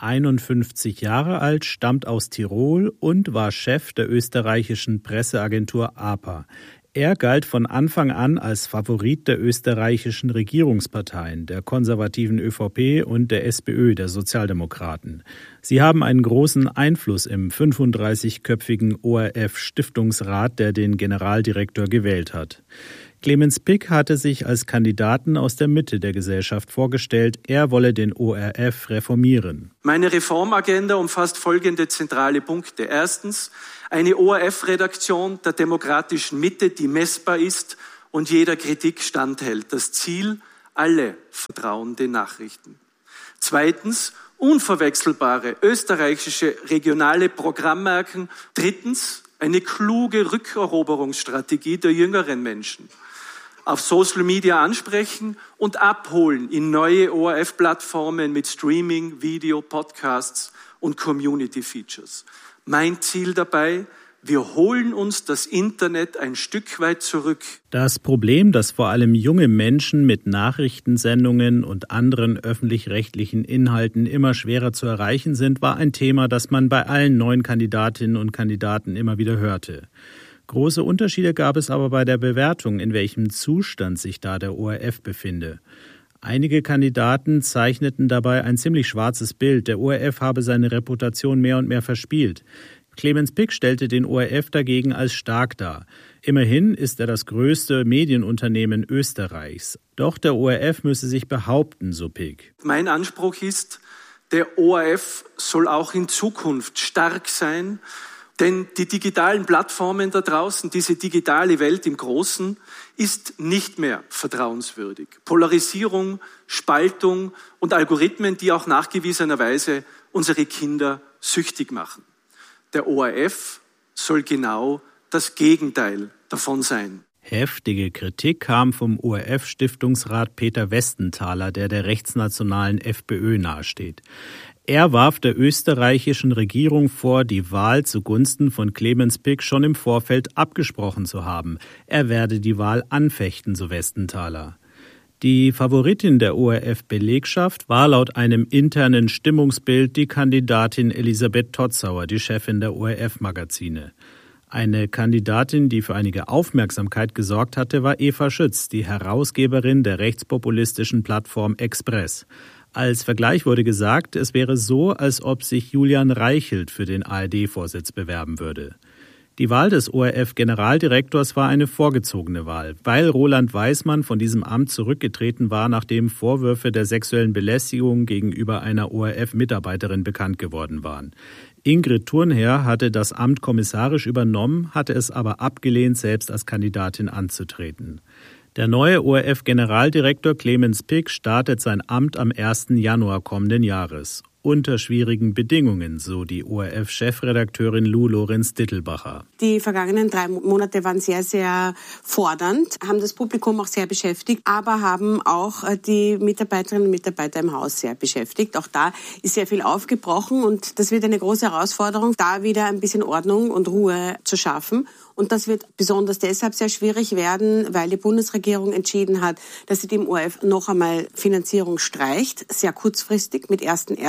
Speaker 1: 51 Jahre alt, stammt aus Tirol und war Chef der österreichischen Presseagentur APA. Er galt von Anfang an als Favorit der österreichischen Regierungsparteien, der konservativen ÖVP und der SPÖ, der Sozialdemokraten. Sie haben einen großen Einfluss im 35-köpfigen ORF-Stiftungsrat, der den Generaldirektor gewählt hat. Clemens Pick hatte sich als Kandidaten aus der Mitte der Gesellschaft vorgestellt. Er wolle den ORF reformieren.
Speaker 22: Meine Reformagenda umfasst folgende zentrale Punkte. Erstens, eine ORF-Redaktion der demokratischen Mitte, die messbar ist und jeder Kritik standhält. Das Ziel, alle vertrauende Nachrichten. Zweitens, unverwechselbare österreichische regionale Programmmarken. Drittens, eine kluge Rückeroberungsstrategie der jüngeren Menschen. Auf Social Media ansprechen und abholen in neue ORF-Plattformen mit Streaming, Video, Podcasts und Community-Features. Mein Ziel dabei, wir holen uns das Internet ein Stück weit zurück.
Speaker 1: Das Problem, dass vor allem junge Menschen mit Nachrichtensendungen und anderen öffentlich-rechtlichen Inhalten immer schwerer zu erreichen sind, war ein Thema, das man bei allen neuen Kandidatinnen und Kandidaten immer wieder hörte. Große Unterschiede gab es aber bei der Bewertung, in welchem Zustand sich da der ORF befinde. Einige Kandidaten zeichneten dabei ein ziemlich schwarzes Bild. Der ORF habe seine Reputation mehr und mehr verspielt. Clemens Pick stellte den ORF dagegen als stark dar. Immerhin ist er das größte Medienunternehmen Österreichs. Doch der ORF müsse sich behaupten, so Pick.
Speaker 22: Mein Anspruch ist, der ORF soll auch in Zukunft stark sein. Denn die digitalen Plattformen da draußen, diese digitale Welt im Großen, ist nicht mehr vertrauenswürdig. Polarisierung, Spaltung und Algorithmen, die auch nachgewiesenerweise unsere Kinder süchtig machen. Der ORF soll genau das Gegenteil davon sein.
Speaker 1: Heftige Kritik kam vom ORF-Stiftungsrat Peter Westenthaler, der rechtsnationalen FPÖ nahesteht. Er warf der österreichischen Regierung vor, die Wahl zugunsten von Clemens Pick schon im Vorfeld abgesprochen zu haben. Er werde die Wahl anfechten, so Westenthaler. Die Favoritin der ORF-Belegschaft war laut einem internen Stimmungsbild die Kandidatin Elisabeth Totzauer, die Chefin der ORF-Magazine. Eine Kandidatin, die für einige Aufmerksamkeit gesorgt hatte, war Eva Schütz, die Herausgeberin der rechtspopulistischen Plattform Express. Als Vergleich wurde gesagt, es wäre so, als ob sich Julian Reichelt für den ARD-Vorsitz bewerben würde. Die Wahl des ORF-Generaldirektors war eine vorgezogene Wahl, weil Roland Weismann von diesem Amt zurückgetreten war, nachdem Vorwürfe der sexuellen Belästigung gegenüber einer ORF-Mitarbeiterin bekannt geworden waren. Ingrid Thurnherr hatte das Amt kommissarisch übernommen, hatte es aber abgelehnt, selbst als Kandidatin anzutreten. Der neue ORF-Generaldirektor Clemens Pick startet sein Amt am 1. Januar kommenden Jahres. Unter schwierigen Bedingungen, so die ORF-Chefredakteurin Lou Lorenz-Dittelbacher.
Speaker 23: Die vergangenen 3 Monate waren sehr, sehr fordernd, haben das Publikum auch sehr beschäftigt, aber haben auch die Mitarbeiterinnen und Mitarbeiter im Haus sehr beschäftigt. Auch da ist sehr viel aufgebrochen und das wird eine große Herausforderung, da wieder ein bisschen Ordnung und Ruhe zu schaffen. Und das wird besonders deshalb sehr schwierig werden, weil die Bundesregierung entschieden hat, dass sie dem ORF noch einmal Finanzierung streicht. Sehr kurzfristig, mit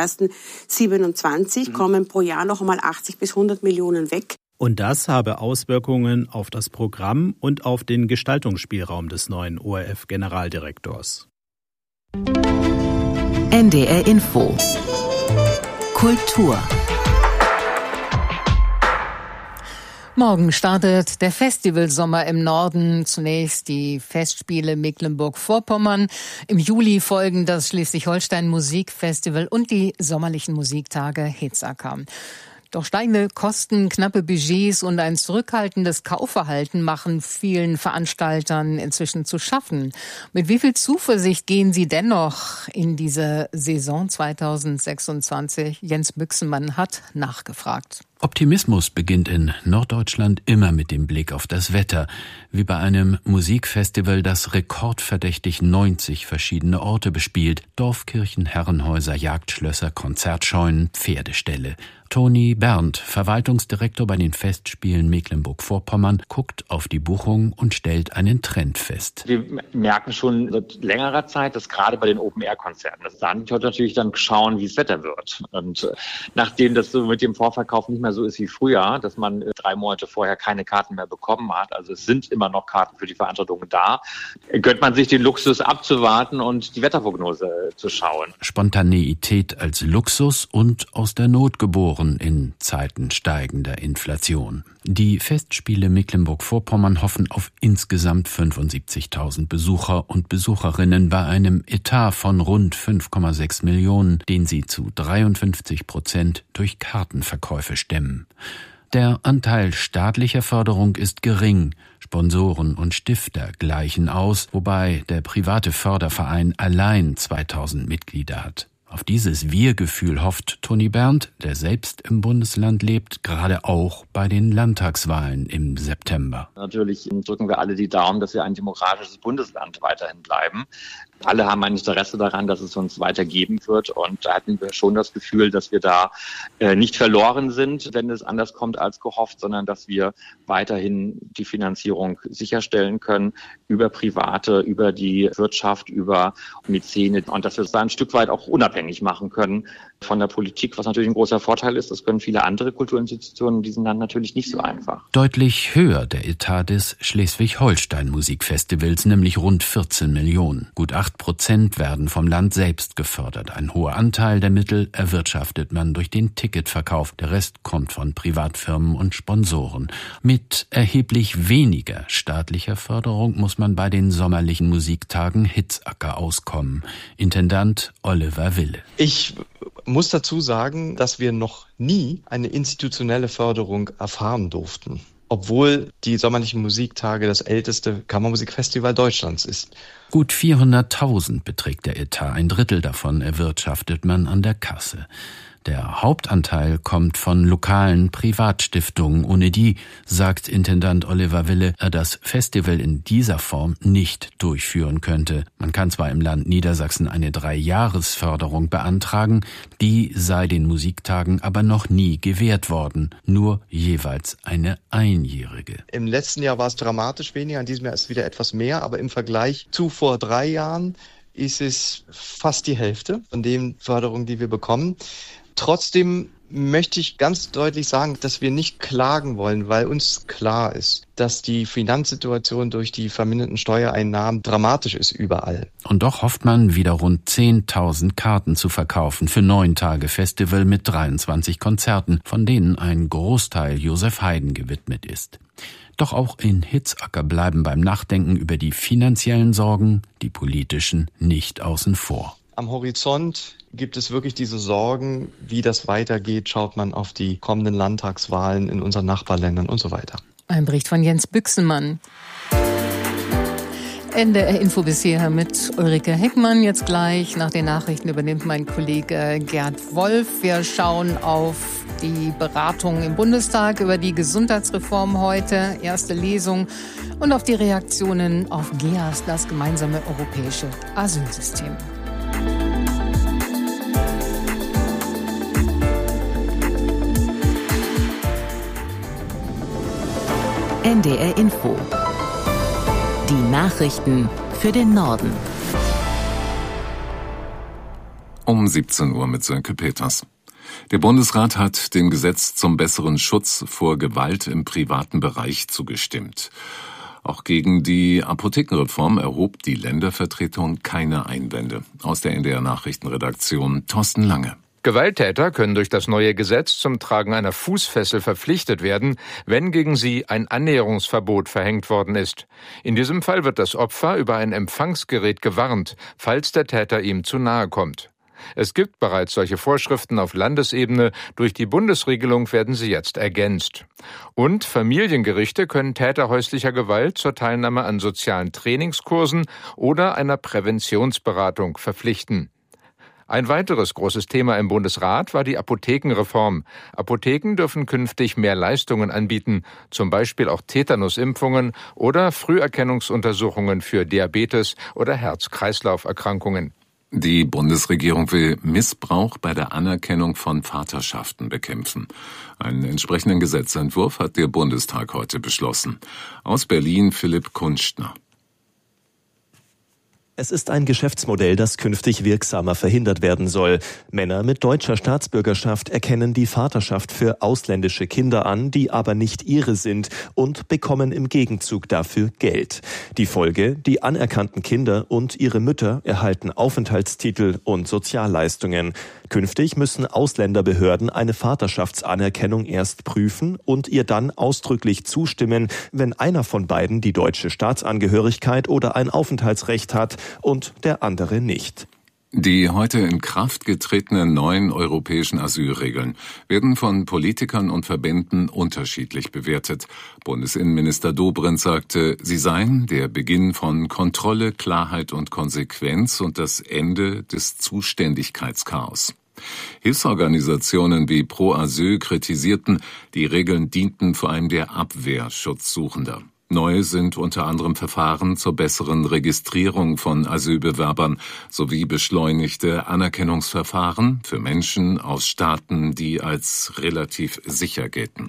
Speaker 23: 1.1.27 kommen pro Jahr noch einmal 80 bis 100 Millionen weg.
Speaker 1: Und das habe Auswirkungen auf das Programm und auf den Gestaltungsspielraum des neuen ORF-Generaldirektors.
Speaker 2: NDR Info. Kultur.
Speaker 4: Morgen startet der Festivalsommer im Norden. Zunächst die Festspiele Mecklenburg-Vorpommern. Im Juli folgen das Schleswig-Holstein Musikfestival und die sommerlichen Musiktage Hitzacker. Doch steigende Kosten, knappe Budgets und ein zurückhaltendes Kaufverhalten machen vielen Veranstaltern inzwischen zu schaffen. Mit wie viel Zuversicht gehen Sie dennoch in diese Saison 2026? Jens Büchsenmann hat nachgefragt.
Speaker 3: Optimismus beginnt in Norddeutschland immer mit dem Blick auf das Wetter, wie bei einem Musikfestival, das rekordverdächtig 90 verschiedene Orte bespielt: Dorfkirchen, Herrenhäuser, Jagdschlösser, Konzertscheunen, Pferdeställe. Toni Berndt, Verwaltungsdirektor bei den Festspielen Mecklenburg-Vorpommern, guckt auf die Buchung und stellt einen Trend fest.
Speaker 5: Wir merken schon seit längerer Zeit, dass gerade bei den Open-Air-Konzerten, dass da natürlich dann schauen, wie das Wetter wird. Und nachdem das so mit dem Vorverkauf nicht mehr so ist wie früher, dass man 3 Monate vorher keine Karten mehr bekommen hat, also es sind immer noch Karten für die Veranstaltungen da, gönnt man sich den Luxus abzuwarten und die Wetterprognose zu schauen.
Speaker 3: Spontaneität als Luxus und aus der Not geboren in Zeiten steigender Inflation. Die Festspiele Mecklenburg-Vorpommern hoffen auf insgesamt 75.000 Besucher und Besucherinnen bei einem Etat von rund 5,6 Millionen, den sie zu 53% durch Kartenverkäufe stemmen. Der Anteil staatlicher Förderung ist gering. Sponsoren und Stifter gleichen aus, wobei der private Förderverein allein 2000 Mitglieder hat. Auf dieses Wir-Gefühl hofft Toni Berndt, der selbst im Bundesland lebt, gerade auch bei den Landtagswahlen im September.
Speaker 5: Natürlich drücken wir alle die Daumen, dass wir ein demokratisches Bundesland weiterhin bleiben. Alle haben ein Interesse daran, dass es uns weitergeben wird. Und da hatten wir schon das Gefühl, dass wir da nicht verloren sind, wenn es anders kommt als gehofft, sondern dass wir weiterhin die Finanzierung sicherstellen können über Private, über die Wirtschaft, über Mäzene. Und dass wir es da ein Stück weit auch unabhängig machen können von der Politik, was natürlich ein großer Vorteil ist. Das können viele andere Kulturinstitutionen in diesem Land natürlich nicht so einfach.
Speaker 3: Deutlich höher der Etat des Schleswig-Holstein-Musikfestivals, nämlich rund 14 Millionen. Gut 8% werden vom Land selbst gefördert. Ein hoher Anteil der Mittel erwirtschaftet man durch den Ticketverkauf. Der Rest kommt von Privatfirmen und Sponsoren. Mit erheblich weniger staatlicher Förderung muss man bei den sommerlichen Musiktagen Hitzacker auskommen. Intendant Oliver Wille.
Speaker 7: Ich muss dazu sagen, dass wir noch nie eine institutionelle Förderung erfahren durften, obwohl die sommerlichen Musiktage das älteste Kammermusikfestival Deutschlands ist.
Speaker 3: Gut 400.000 beträgt der Etat, ein Drittel davon erwirtschaftet man an der Kasse. Der Hauptanteil kommt von lokalen Privatstiftungen, ohne die, sagt Intendant Oliver Wille, er das Festival in dieser Form nicht durchführen könnte. Man kann zwar im Land Niedersachsen eine 3-Jahres-Förderung beantragen, die sei den Musiktagen aber noch nie gewährt worden, nur jeweils eine einjährige.
Speaker 7: Im letzten Jahr war es dramatisch weniger, in diesem Jahr ist es wieder etwas mehr, aber im Vergleich zu vor 3 Jahren ist es fast die Hälfte von den Förderungen, die wir bekommen. Trotzdem möchte ich ganz deutlich sagen, dass wir nicht klagen wollen, weil uns klar ist, dass die Finanzsituation durch die verminderten Steuereinnahmen dramatisch ist überall.
Speaker 3: Und doch hofft man, wieder rund 10.000 Karten zu verkaufen für 9 Tage Festival mit 23 Konzerten, von denen ein Großteil Josef Haydn gewidmet ist. Doch auch in Hitzacker bleiben beim Nachdenken über die finanziellen Sorgen die politischen nicht außen vor.
Speaker 7: Am Horizont gibt es wirklich diese Sorgen, wie das weitergeht, schaut man auf die kommenden Landtagswahlen in unseren Nachbarländern und so weiter.
Speaker 4: Ein Bericht von Jens Büchsenmann. NDR Info bis hierher mit Ulrike Heckmann. Jetzt gleich nach den Nachrichten übernimmt mein Kollege Gerd Wolf. Wir schauen auf die Beratungen im Bundestag über die Gesundheitsreform heute, erste Lesung, und auf die Reaktionen auf GEAS, das gemeinsame europäische Asylsystem.
Speaker 2: NDR Info. Die Nachrichten für den Norden.
Speaker 6: Um 17 Uhr mit Sönke Peters. Der Bundesrat hat dem Gesetz zum besseren Schutz vor Gewalt im privaten Bereich zugestimmt. Auch gegen die Apothekenreform erhob die Ländervertretung keine Einwände. Aus der NDR Nachrichtenredaktion Thorsten Lange.
Speaker 24: Gewalttäter können durch das neue Gesetz zum Tragen einer Fußfessel verpflichtet werden, wenn gegen sie ein Annäherungsverbot verhängt worden ist. In diesem Fall wird das Opfer über ein Empfangsgerät gewarnt, falls der Täter ihm zu nahe kommt. Es gibt bereits solche Vorschriften auf Landesebene. Durch die Bundesregelung werden sie jetzt ergänzt. Und Familiengerichte können Täter häuslicher Gewalt zur Teilnahme an sozialen Trainingskursen oder einer Präventionsberatung verpflichten. Ein weiteres großes Thema im Bundesrat war die Apothekenreform. Apotheken dürfen künftig mehr Leistungen anbieten, zum Beispiel auch Tetanusimpfungen oder Früherkennungsuntersuchungen für Diabetes oder Herz-Kreislauf-Erkrankungen.
Speaker 6: Die Bundesregierung will Missbrauch bei der Anerkennung von Vaterschaften bekämpfen. Einen entsprechenden Gesetzentwurf hat der Bundestag heute beschlossen. Aus Berlin Philipp Kunstner.
Speaker 8: Es ist ein Geschäftsmodell, das künftig wirksamer verhindert werden soll. Männer mit deutscher Staatsbürgerschaft erkennen die Vaterschaft für ausländische Kinder an, die aber nicht ihre sind, und bekommen im Gegenzug dafür Geld. Die Folge: die anerkannten Kinder und ihre Mütter erhalten Aufenthaltstitel und Sozialleistungen. Künftig müssen Ausländerbehörden eine Vaterschaftsanerkennung erst prüfen und ihr dann ausdrücklich zustimmen, wenn einer von beiden die deutsche Staatsangehörigkeit oder ein Aufenthaltsrecht hat und der andere nicht.
Speaker 6: Die heute in Kraft getretenen neuen europäischen Asylregeln werden von Politikern und Verbänden unterschiedlich bewertet. Bundesinnenminister Dobrindt sagte, sie seien der Beginn von Kontrolle, Klarheit und Konsequenz und das Ende des Zuständigkeitschaos. Hilfsorganisationen wie Pro Asyl kritisierten, die Regeln dienten vor allem der Abwehr Schutzsuchender. Neu sind unter anderem Verfahren zur besseren Registrierung von Asylbewerbern sowie beschleunigte Anerkennungsverfahren für Menschen aus Staaten, die als relativ sicher gelten.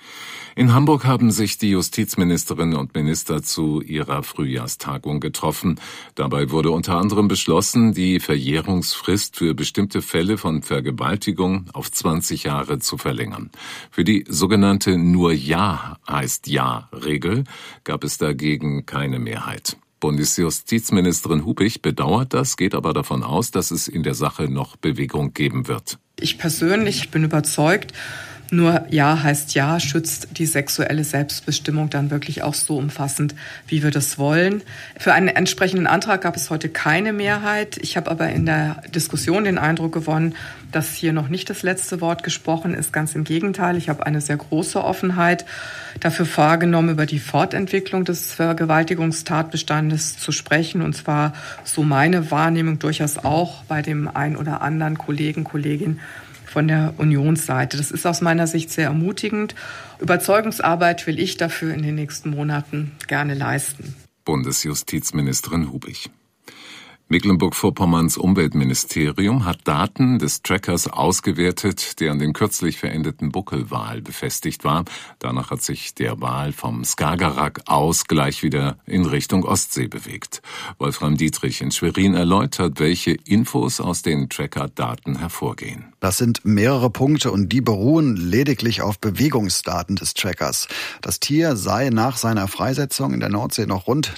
Speaker 6: In Hamburg haben sich die Justizministerinnen und Minister zu ihrer Frühjahrstagung getroffen. Dabei wurde unter anderem beschlossen, die Verjährungsfrist für bestimmte Fälle von Vergewaltigung auf 20 Jahre zu verlängern. Für die sogenannte Nur Ja heißt Ja-Regel gab es dagegen keine Mehrheit. Bundesjustizministerin Hubich bedauert das, geht aber davon aus, dass es in der Sache noch Bewegung geben wird.
Speaker 9: Ich persönlich bin überzeugt, nur Ja heißt Ja schützt die sexuelle Selbstbestimmung dann wirklich auch so umfassend, wie wir das wollen. Für einen entsprechenden Antrag gab es heute keine Mehrheit. Ich habe aber in der Diskussion den Eindruck gewonnen, dass hier noch nicht das letzte Wort gesprochen ist. Ganz im Gegenteil, ich habe eine sehr große Offenheit dafür wahrgenommen, über die Fortentwicklung des Vergewaltigungstatbestandes zu sprechen. Und zwar, so meine Wahrnehmung, durchaus auch bei dem ein oder anderen Kollegen, Kollegin von der Unionsseite. Das ist aus meiner Sicht sehr ermutigend. Überzeugungsarbeit will ich dafür in den nächsten Monaten gerne leisten.
Speaker 6: Bundesjustizministerin Hubich. Mecklenburg-Vorpommerns Umweltministerium hat Daten des Trackers ausgewertet, der an dem kürzlich verendeten Buckelwal befestigt war. Danach hat sich der Wal vom Skagerrak aus gleich wieder in Richtung Ostsee bewegt. Wolfram Dietrich in Schwerin erläutert, welche Infos aus den Tracker-Daten hervorgehen.
Speaker 10: Das sind mehrere Punkte und die beruhen lediglich auf Bewegungsdaten des Trackers. Das Tier sei nach seiner Freisetzung in der Nordsee noch rund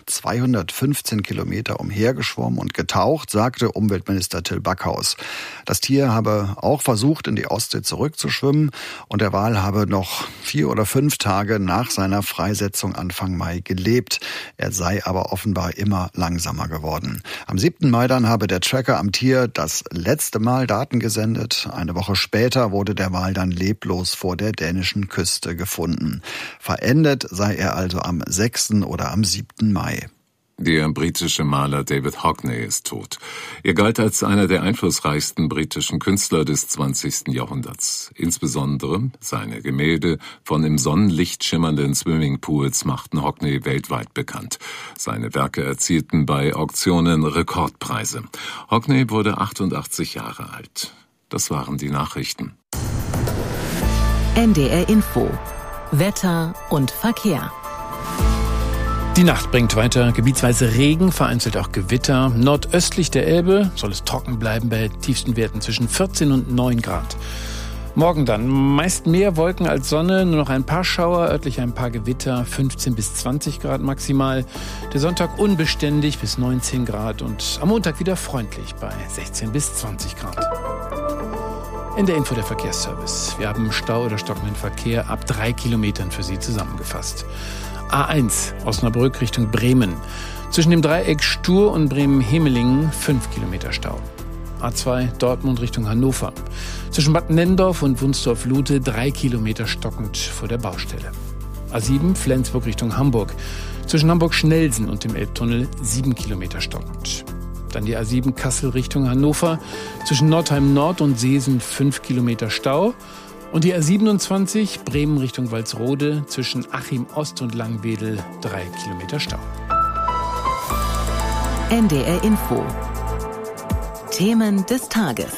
Speaker 10: 215 Kilometer umhergeschwommen und getaucht, sagte Umweltminister Till Backhaus. Das Tier habe auch versucht, in die Ostsee zurückzuschwimmen und der Wal habe noch 4 oder 5 Tage nach seiner Freisetzung Anfang Mai gelebt. Er sei aber offenbar immer langsamer geworden. Am 7. Mai dann habe der Tracker am Tier das letzte Mal Daten gesendet. Eine Woche später wurde der Wal dann leblos vor der dänischen Küste gefunden. Verendet sei er also am 6. oder am 7. Mai.
Speaker 6: Der britische Maler David Hockney ist tot. Er galt als einer der einflussreichsten britischen Künstler des 20. Jahrhunderts. Insbesondere seine Gemälde von im Sonnenlicht schimmernden Swimmingpools machten Hockney weltweit bekannt. Seine Werke erzielten bei Auktionen Rekordpreise. Hockney wurde 88 Jahre alt. Das waren die Nachrichten.
Speaker 2: NDR Info. Wetter und Verkehr.
Speaker 3: Die Nacht bringt weiter gebietsweise Regen, vereinzelt auch Gewitter. Nordöstlich der Elbe soll es trocken bleiben bei tiefsten Werten zwischen 14 und 9 Grad. Morgen dann meist mehr Wolken als Sonne, nur noch ein paar Schauer, örtlich ein paar Gewitter, 15 bis 20 Grad maximal. Der Sonntag unbeständig bis 19 Grad und am Montag wieder freundlich bei 16 bis 20 Grad. In der Info der Verkehrsservice. Wir haben Stau oder stockenden Verkehr ab 3 Kilometern für Sie zusammengefasst. A1 Osnabrück Richtung Bremen. Zwischen dem Dreieck Stur und Bremen-Hemelingen 5 Kilometer Stau.
Speaker 11: A2 Dortmund Richtung Hannover. Zwischen Bad Nennendorf und Wunstorf-Lute 3 Kilometer stockend vor der Baustelle. A7 Flensburg Richtung Hamburg. Zwischen Hamburg-Schnelsen und dem Elbtunnel 7 Kilometer stockend. Dann die A7 Kassel Richtung Hannover. Zwischen Nordheim Nord und Seesen 5 Kilometer Stau. Und die A27 Bremen Richtung Walsrode. Zwischen Achim Ost und Langwedel 3 Kilometer Stau.
Speaker 2: NDR Info. Themen des Tages.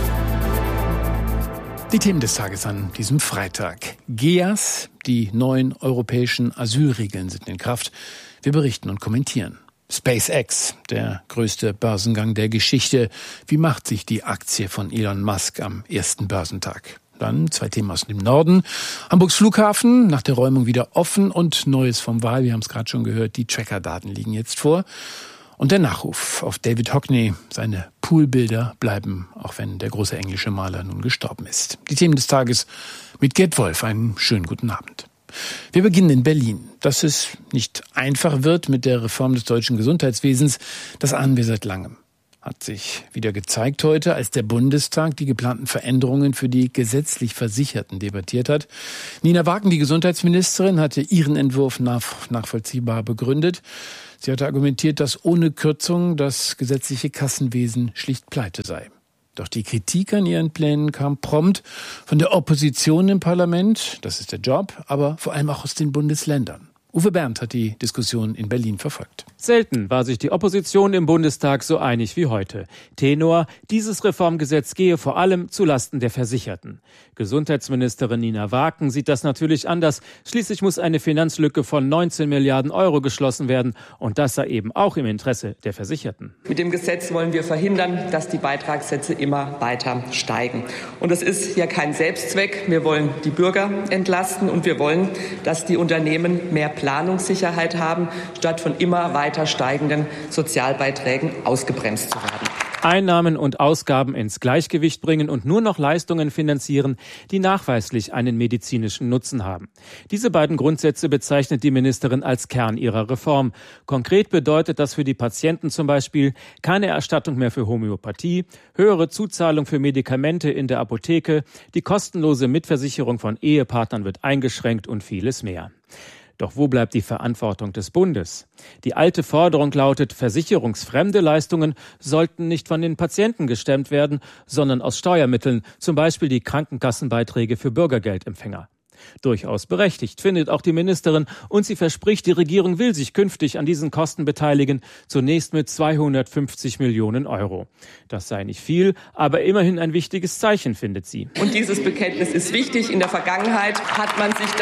Speaker 11: Die Themen des Tages an diesem Freitag. GEAS, die neuen europäischen Asylregeln sind in Kraft. Wir berichten und kommentieren. SpaceX, der größte Börsengang der Geschichte. Wie macht sich die Aktie von Elon Musk am ersten Börsentag? Dann 2 Themen aus dem Norden. Hamburgs Flughafen, nach der Räumung wieder offen und Neues vom Wahl. Wir haben es gerade schon gehört, die Tracker-Daten liegen jetzt vor. Und der Nachruf auf David Hockney. Seine Poolbilder bleiben, auch wenn der große englische Maler nun gestorben ist. Die Themen des Tages mit Gerd Wolf. Einen schönen guten Abend. Wir beginnen in Berlin. Dass es nicht einfach wird mit der Reform des deutschen Gesundheitswesens, das ahnen wir seit langem. Hat sich wieder gezeigt heute, als der Bundestag die geplanten Veränderungen für die gesetzlich Versicherten debattiert hat. Nina Wagen, die Gesundheitsministerin, hatte ihren Entwurf nachvollziehbar begründet. Sie hatte argumentiert, dass ohne Kürzung das gesetzliche Kassenwesen schlicht pleite sei. Doch die Kritik an ihren Plänen kam prompt von der Opposition im Parlament, das ist der Job, aber vor allem auch aus den Bundesländern. Uwe Berndt hat die Diskussion in Berlin verfolgt.
Speaker 13: Selten war sich die Opposition im Bundestag so einig wie heute. Tenor: Dieses Reformgesetz gehe vor allem zulasten der Versicherten. Gesundheitsministerin Nina Wagen sieht das natürlich anders. Schließlich muss eine Finanzlücke von 19 Milliarden Euro geschlossen werden. Und das sei eben auch im Interesse der Versicherten.
Speaker 14: Mit dem Gesetz wollen wir verhindern, dass die Beitragssätze immer weiter steigen. Und das ist ja kein Selbstzweck. Wir wollen die Bürger entlasten und wir wollen, dass die Unternehmen mehr Planungssicherheit haben, statt von immer weiter steigenden Sozialbeiträgen ausgebremst zu werden.
Speaker 13: Einnahmen und Ausgaben ins Gleichgewicht bringen und nur noch Leistungen finanzieren, die nachweislich einen medizinischen Nutzen haben. Diese beiden Grundsätze bezeichnet die Ministerin als Kern ihrer Reform. Konkret bedeutet das für die Patienten zum Beispiel keine Erstattung mehr für Homöopathie, höhere Zuzahlung für Medikamente in der Apotheke, die kostenlose Mitversicherung von Ehepartnern wird eingeschränkt und vieles mehr. Doch wo bleibt die Verantwortung des Bundes? Die alte Forderung lautet, versicherungsfremde Leistungen sollten nicht von den Patienten gestemmt werden, sondern aus Steuermitteln, zum Beispiel die Krankenkassenbeiträge für Bürgergeldempfänger. Durchaus berechtigt, findet auch die Ministerin, und sie verspricht, die Regierung will sich künftig an diesen Kosten beteiligen, zunächst mit 250 Millionen Euro. Das sei nicht viel, aber immerhin ein wichtiges Zeichen, findet sie.
Speaker 14: Und dieses Bekenntnis ist wichtig. In der Vergangenheit hat man sich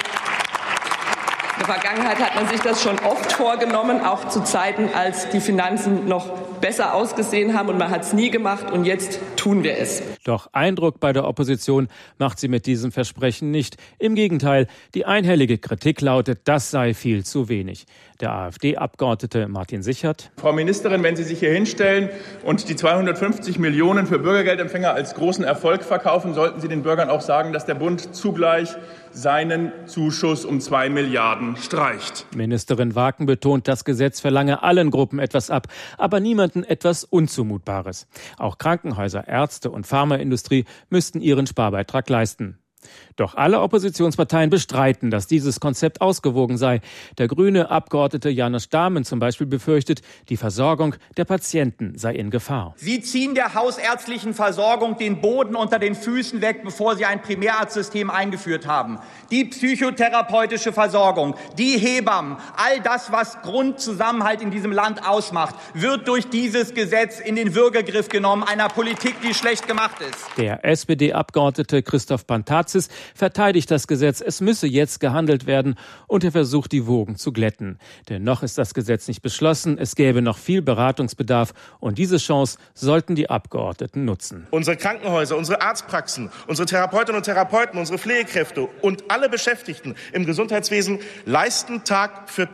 Speaker 14: das schon oft vorgenommen, auch zu Zeiten, als die Finanzen noch besser ausgesehen haben, und man hat es nie gemacht, und jetzt tun wir es.
Speaker 13: Doch Eindruck bei der Opposition macht sie mit diesem Versprechen nicht. Im Gegenteil, die einhellige Kritik lautet, das sei viel zu wenig. Der AfD-Abgeordnete Martin Sichert:
Speaker 15: Frau Ministerin, wenn Sie sich hier hinstellen und die 250 Millionen für Bürgergeldempfänger als großen Erfolg verkaufen, sollten Sie den Bürgern auch sagen, dass der Bund zugleich seinen Zuschuss um 2 Milliarden streicht.
Speaker 13: Ministerin Wagen betont, das Gesetz verlange allen Gruppen etwas ab, aber niemanden etwas Unzumutbares. Auch Krankenhäuser, Ärzte und Pharmaindustrie müssten ihren Sparbeitrag leisten. Doch alle Oppositionsparteien bestreiten, dass dieses Konzept ausgewogen sei. Der grüne Abgeordnete Janusz Dahmen zum Beispiel befürchtet, die Versorgung der Patienten sei in Gefahr.
Speaker 25: Sie ziehen der hausärztlichen Versorgung den Boden unter den Füßen weg, bevor Sie ein Primärarztsystem eingeführt haben. Die psychotherapeutische Versorgung, die Hebammen, all das, was Grundzusammenhalt in diesem Land ausmacht, wird durch dieses Gesetz in den Würgegriff genommen, einer Politik, die schlecht gemacht ist.
Speaker 13: Der SPD-Abgeordnete Christoph Pantazis verteidigt das Gesetz. Es müsse jetzt gehandelt werden, und er versucht, die Wogen zu glätten. Denn noch ist das Gesetz nicht beschlossen. Es gäbe noch viel Beratungsbedarf, und diese Chance sollten die Abgeordneten nutzen.
Speaker 26: Unsere Krankenhäuser, unsere Arztpraxen, unsere Therapeutinnen und Therapeuten, unsere Pflegekräfte und alle Beschäftigten im Gesundheitswesen leisten Tag für Tag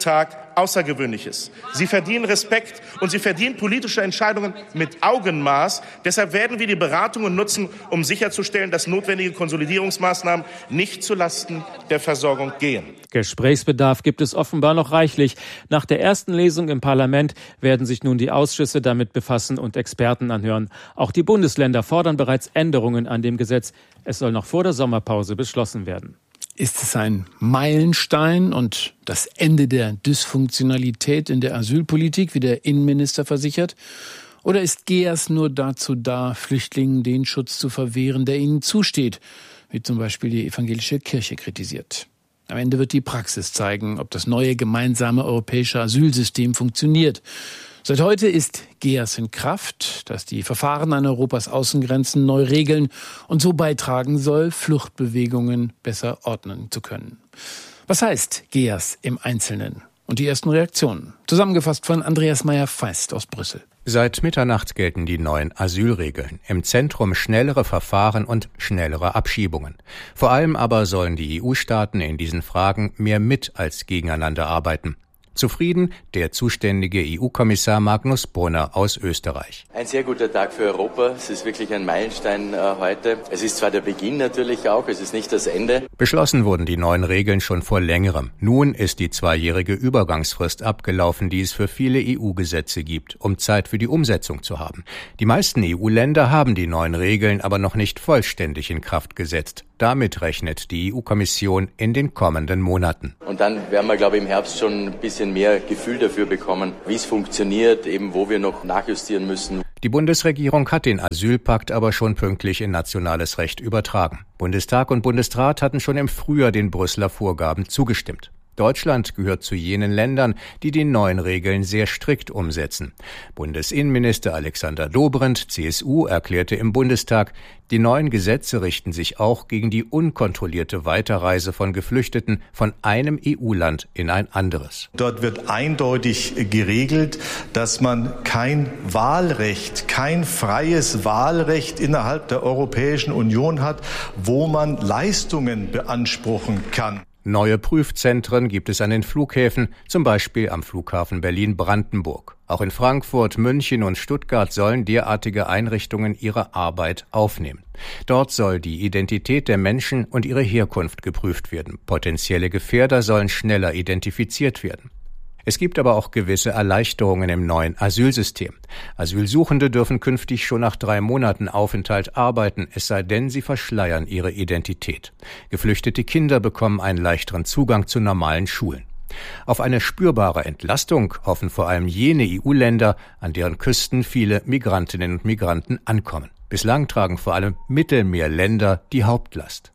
Speaker 26: Außergewöhnliches. Sie verdienen Respekt und sie verdienen politische Entscheidungen mit Augenmaß. Deshalb werden wir die Beratungen nutzen, um sicherzustellen, dass notwendige Konsolidierungsmaßnahmen nicht zulasten der Versorgung gehen.
Speaker 13: Gesprächsbedarf gibt es offenbar noch reichlich. Nach der ersten Lesung im Parlament werden sich nun die Ausschüsse damit befassen und Experten anhören. Auch die Bundesländer fordern bereits Änderungen an dem Gesetz. Es soll noch vor der Sommerpause beschlossen werden.
Speaker 11: Ist es ein Meilenstein und das Ende der Dysfunktionalität in der Asylpolitik, wie der Innenminister versichert? Oder ist GEAS nur dazu da, Flüchtlingen den Schutz zu verwehren, der ihnen zusteht, wie zum Beispiel die evangelische Kirche kritisiert? Am Ende wird die Praxis zeigen, ob das neue gemeinsame europäische Asylsystem funktioniert. Seit heute ist GEAS in Kraft, das die Verfahren an Europas Außengrenzen neu regeln und so beitragen soll, Fluchtbewegungen besser ordnen zu können. Was heißt GEAS im Einzelnen? Und die ersten Reaktionen. Zusammengefasst von Andreas Meyer-Feist aus Brüssel.
Speaker 12: Seit Mitternacht gelten die neuen Asylregeln. Im Zentrum schnellere Verfahren und schnellere Abschiebungen. Vor allem aber sollen die EU-Staaten in diesen Fragen mehr mit als gegeneinander arbeiten. Zufrieden der zuständige EU-Kommissar Magnus Brunner aus Österreich.
Speaker 16: Ein sehr guter Tag für Europa. Es ist wirklich ein Meilenstein heute. Es ist zwar der Beginn natürlich auch, es ist nicht das Ende.
Speaker 12: Beschlossen wurden die neuen Regeln schon vor längerem. Nun ist die 2-jährige Übergangsfrist abgelaufen, die es für viele EU-Gesetze gibt, um Zeit für die Umsetzung zu haben. Die meisten EU-Länder haben die neuen Regeln aber noch nicht vollständig in Kraft gesetzt. Damit rechnet die EU-Kommission in den kommenden Monaten.
Speaker 16: Und dann werden wir, glaube ich, im Herbst schon ein bisschen mehr Gefühl dafür bekommen, wie es funktioniert, eben wo wir noch nachjustieren müssen.
Speaker 12: Die Bundesregierung hat den Asylpakt aber schon pünktlich in nationales Recht übertragen. Bundestag und Bundesrat hatten schon im Frühjahr den Brüsseler Vorgaben zugestimmt. Deutschland gehört zu jenen Ländern, die die neuen Regeln sehr strikt umsetzen. Bundesinnenminister Alexander Dobrindt, CSU, erklärte im Bundestag, die neuen Gesetze richten sich auch gegen die unkontrollierte Weiterreise von Geflüchteten von einem EU-Land in ein anderes.
Speaker 17: Dort wird eindeutig geregelt, dass man kein Wahlrecht, kein freies Wahlrecht innerhalb der Europäischen Union hat, wo man Leistungen beanspruchen kann.
Speaker 12: Neue Prüfzentren gibt es an den Flughäfen, zum Beispiel am Flughafen Berlin-Brandenburg. Auch in Frankfurt, München und Stuttgart sollen derartige Einrichtungen ihre Arbeit aufnehmen. Dort soll die Identität der Menschen und ihre Herkunft geprüft werden. Potenzielle Gefährder sollen schneller identifiziert werden. Es gibt aber auch gewisse Erleichterungen im neuen Asylsystem. Asylsuchende dürfen künftig schon nach 3 Monaten Aufenthalt arbeiten, es sei denn, sie verschleiern ihre Identität. Geflüchtete Kinder bekommen einen leichteren Zugang zu normalen Schulen. Auf eine spürbare Entlastung hoffen vor allem jene EU-Länder, an deren Küsten viele Migrantinnen und Migranten ankommen. Bislang tragen vor allem Mittelmeerländer die Hauptlast.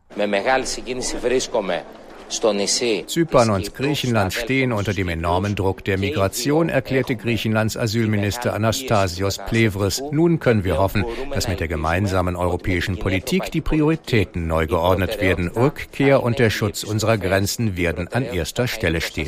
Speaker 12: Zypern und Griechenland stehen unter dem enormen Druck der Migration, erklärte Griechenlands Asylminister Anastasios Plevris. Nun können wir hoffen, dass mit der gemeinsamen europäischen Politik die Prioritäten neu geordnet werden. Rückkehr und der Schutz unserer Grenzen werden an erster Stelle stehen.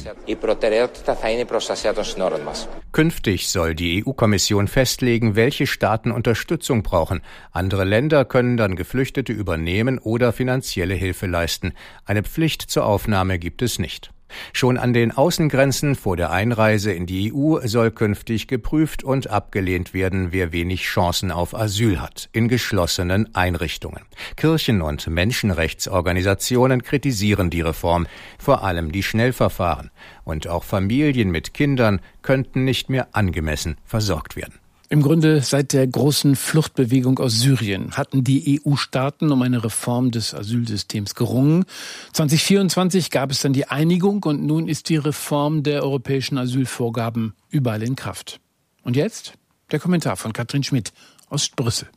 Speaker 12: Künftig soll die EU-Kommission festlegen, welche Staaten Unterstützung brauchen. Andere Länder können dann Geflüchtete übernehmen oder finanzielle Hilfe leisten. Eine Pflicht zur Aufnahme gibt es nicht. Schon an den Außengrenzen vor der Einreise in die EU soll künftig geprüft und abgelehnt werden, wer wenig Chancen auf Asyl hat, in geschlossenen Einrichtungen. Kirchen und Menschenrechtsorganisationen kritisieren die Reform, vor allem die Schnellverfahren. Und auch Familien mit Kindern könnten nicht mehr angemessen versorgt werden.
Speaker 11: Im Grunde seit der großen Fluchtbewegung aus Syrien hatten die EU-Staaten um eine Reform des Asylsystems gerungen. 2024 gab es dann die Einigung und nun ist die Reform der europäischen Asylvorgaben überall in Kraft. Und jetzt der Kommentar von Katrin Schmidt aus Brüssel.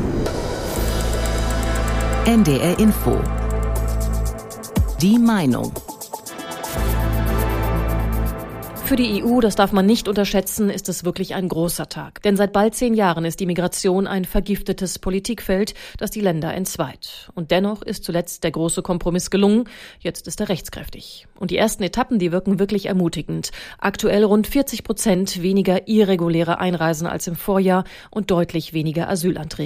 Speaker 2: NDR Info. Die Meinung.
Speaker 18: Für die EU, das darf man nicht unterschätzen, ist es wirklich ein großer Tag. Denn seit bald 10 Jahren ist die Migration ein vergiftetes Politikfeld, das die Länder entzweit. Und dennoch ist zuletzt der große Kompromiss gelungen. Jetzt ist er rechtskräftig. Und die ersten Etappen, die wirken wirklich ermutigend. Aktuell rund 40% weniger irreguläre Einreisen als im Vorjahr und deutlich weniger Asylanträge.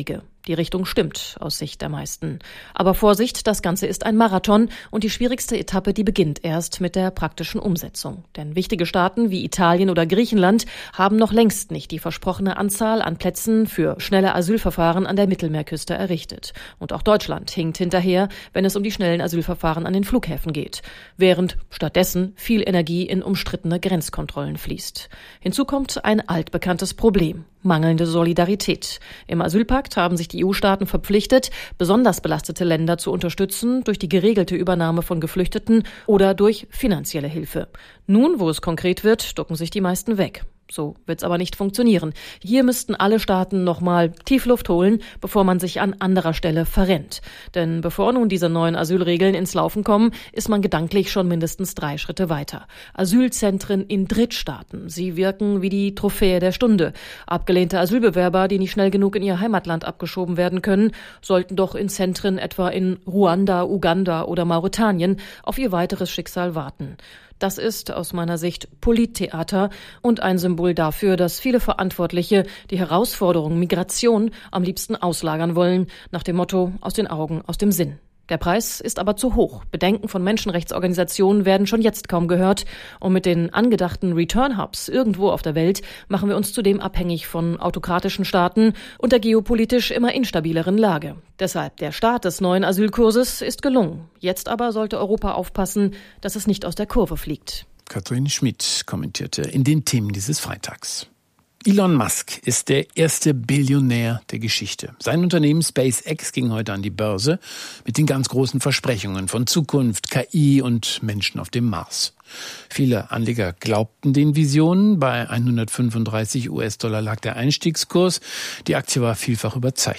Speaker 18: Die Richtung stimmt aus Sicht der meisten. Aber Vorsicht, das Ganze ist ein Marathon und die schwierigste Etappe, die beginnt erst mit der praktischen Umsetzung. Denn wichtige Staaten wie Italien oder Griechenland haben noch längst nicht die versprochene Anzahl an Plätzen für schnelle Asylverfahren an der Mittelmeerküste errichtet. Und auch Deutschland hinkt hinterher, wenn es um die schnellen Asylverfahren an den Flughäfen geht. Während stattdessen viel Energie in umstrittene Grenzkontrollen fließt. Hinzu kommt ein altbekanntes Problem: mangelnde Solidarität. Im Asylpakt haben sich die EU-Staaten verpflichtet, besonders belastete Länder zu unterstützen durch die geregelte Übernahme von Geflüchteten oder durch finanzielle Hilfe. Nun, wo es konkret wird, ducken sich die meisten weg. So wird's aber nicht funktionieren. Hier müssten alle Staaten nochmal Tiefluft holen, bevor man sich an anderer Stelle verrennt. Denn bevor nun diese neuen Asylregeln ins Laufen kommen, ist man gedanklich schon mindestens 3 Schritte weiter. Asylzentren in Drittstaaten. Sie wirken wie die Trophäe der Stunde. Abgelehnte Asylbewerber, die nicht schnell genug in ihr Heimatland abgeschoben werden können, sollten doch in Zentren etwa in Ruanda, Uganda oder Mauretanien auf ihr weiteres Schicksal warten. Das ist aus meiner Sicht Polittheater und ein Symbol dafür, dass viele Verantwortliche die Herausforderung Migration am liebsten auslagern wollen, nach dem Motto: aus den Augen, aus dem Sinn. Der Preis ist aber zu hoch. Bedenken von Menschenrechtsorganisationen werden schon jetzt kaum gehört. Und mit den angedachten Return-Hubs irgendwo auf der Welt machen wir uns zudem abhängig von autokratischen Staaten und der geopolitisch immer instabileren Lage. Deshalb, der Start des neuen Asylkurses ist gelungen. Jetzt aber sollte Europa aufpassen, dass es nicht aus der Kurve fliegt.
Speaker 11: Katrin Schmidt kommentierte in den Themen dieses Freitags. Elon Musk ist der erste Billionär der Geschichte. Sein Unternehmen SpaceX ging heute an die Börse mit den ganz großen Versprechungen von Zukunft, KI und Menschen auf dem Mars. Viele Anleger glaubten den Visionen. Bei $135 lag der Einstiegskurs. Die Aktie war vielfach überzeichnet.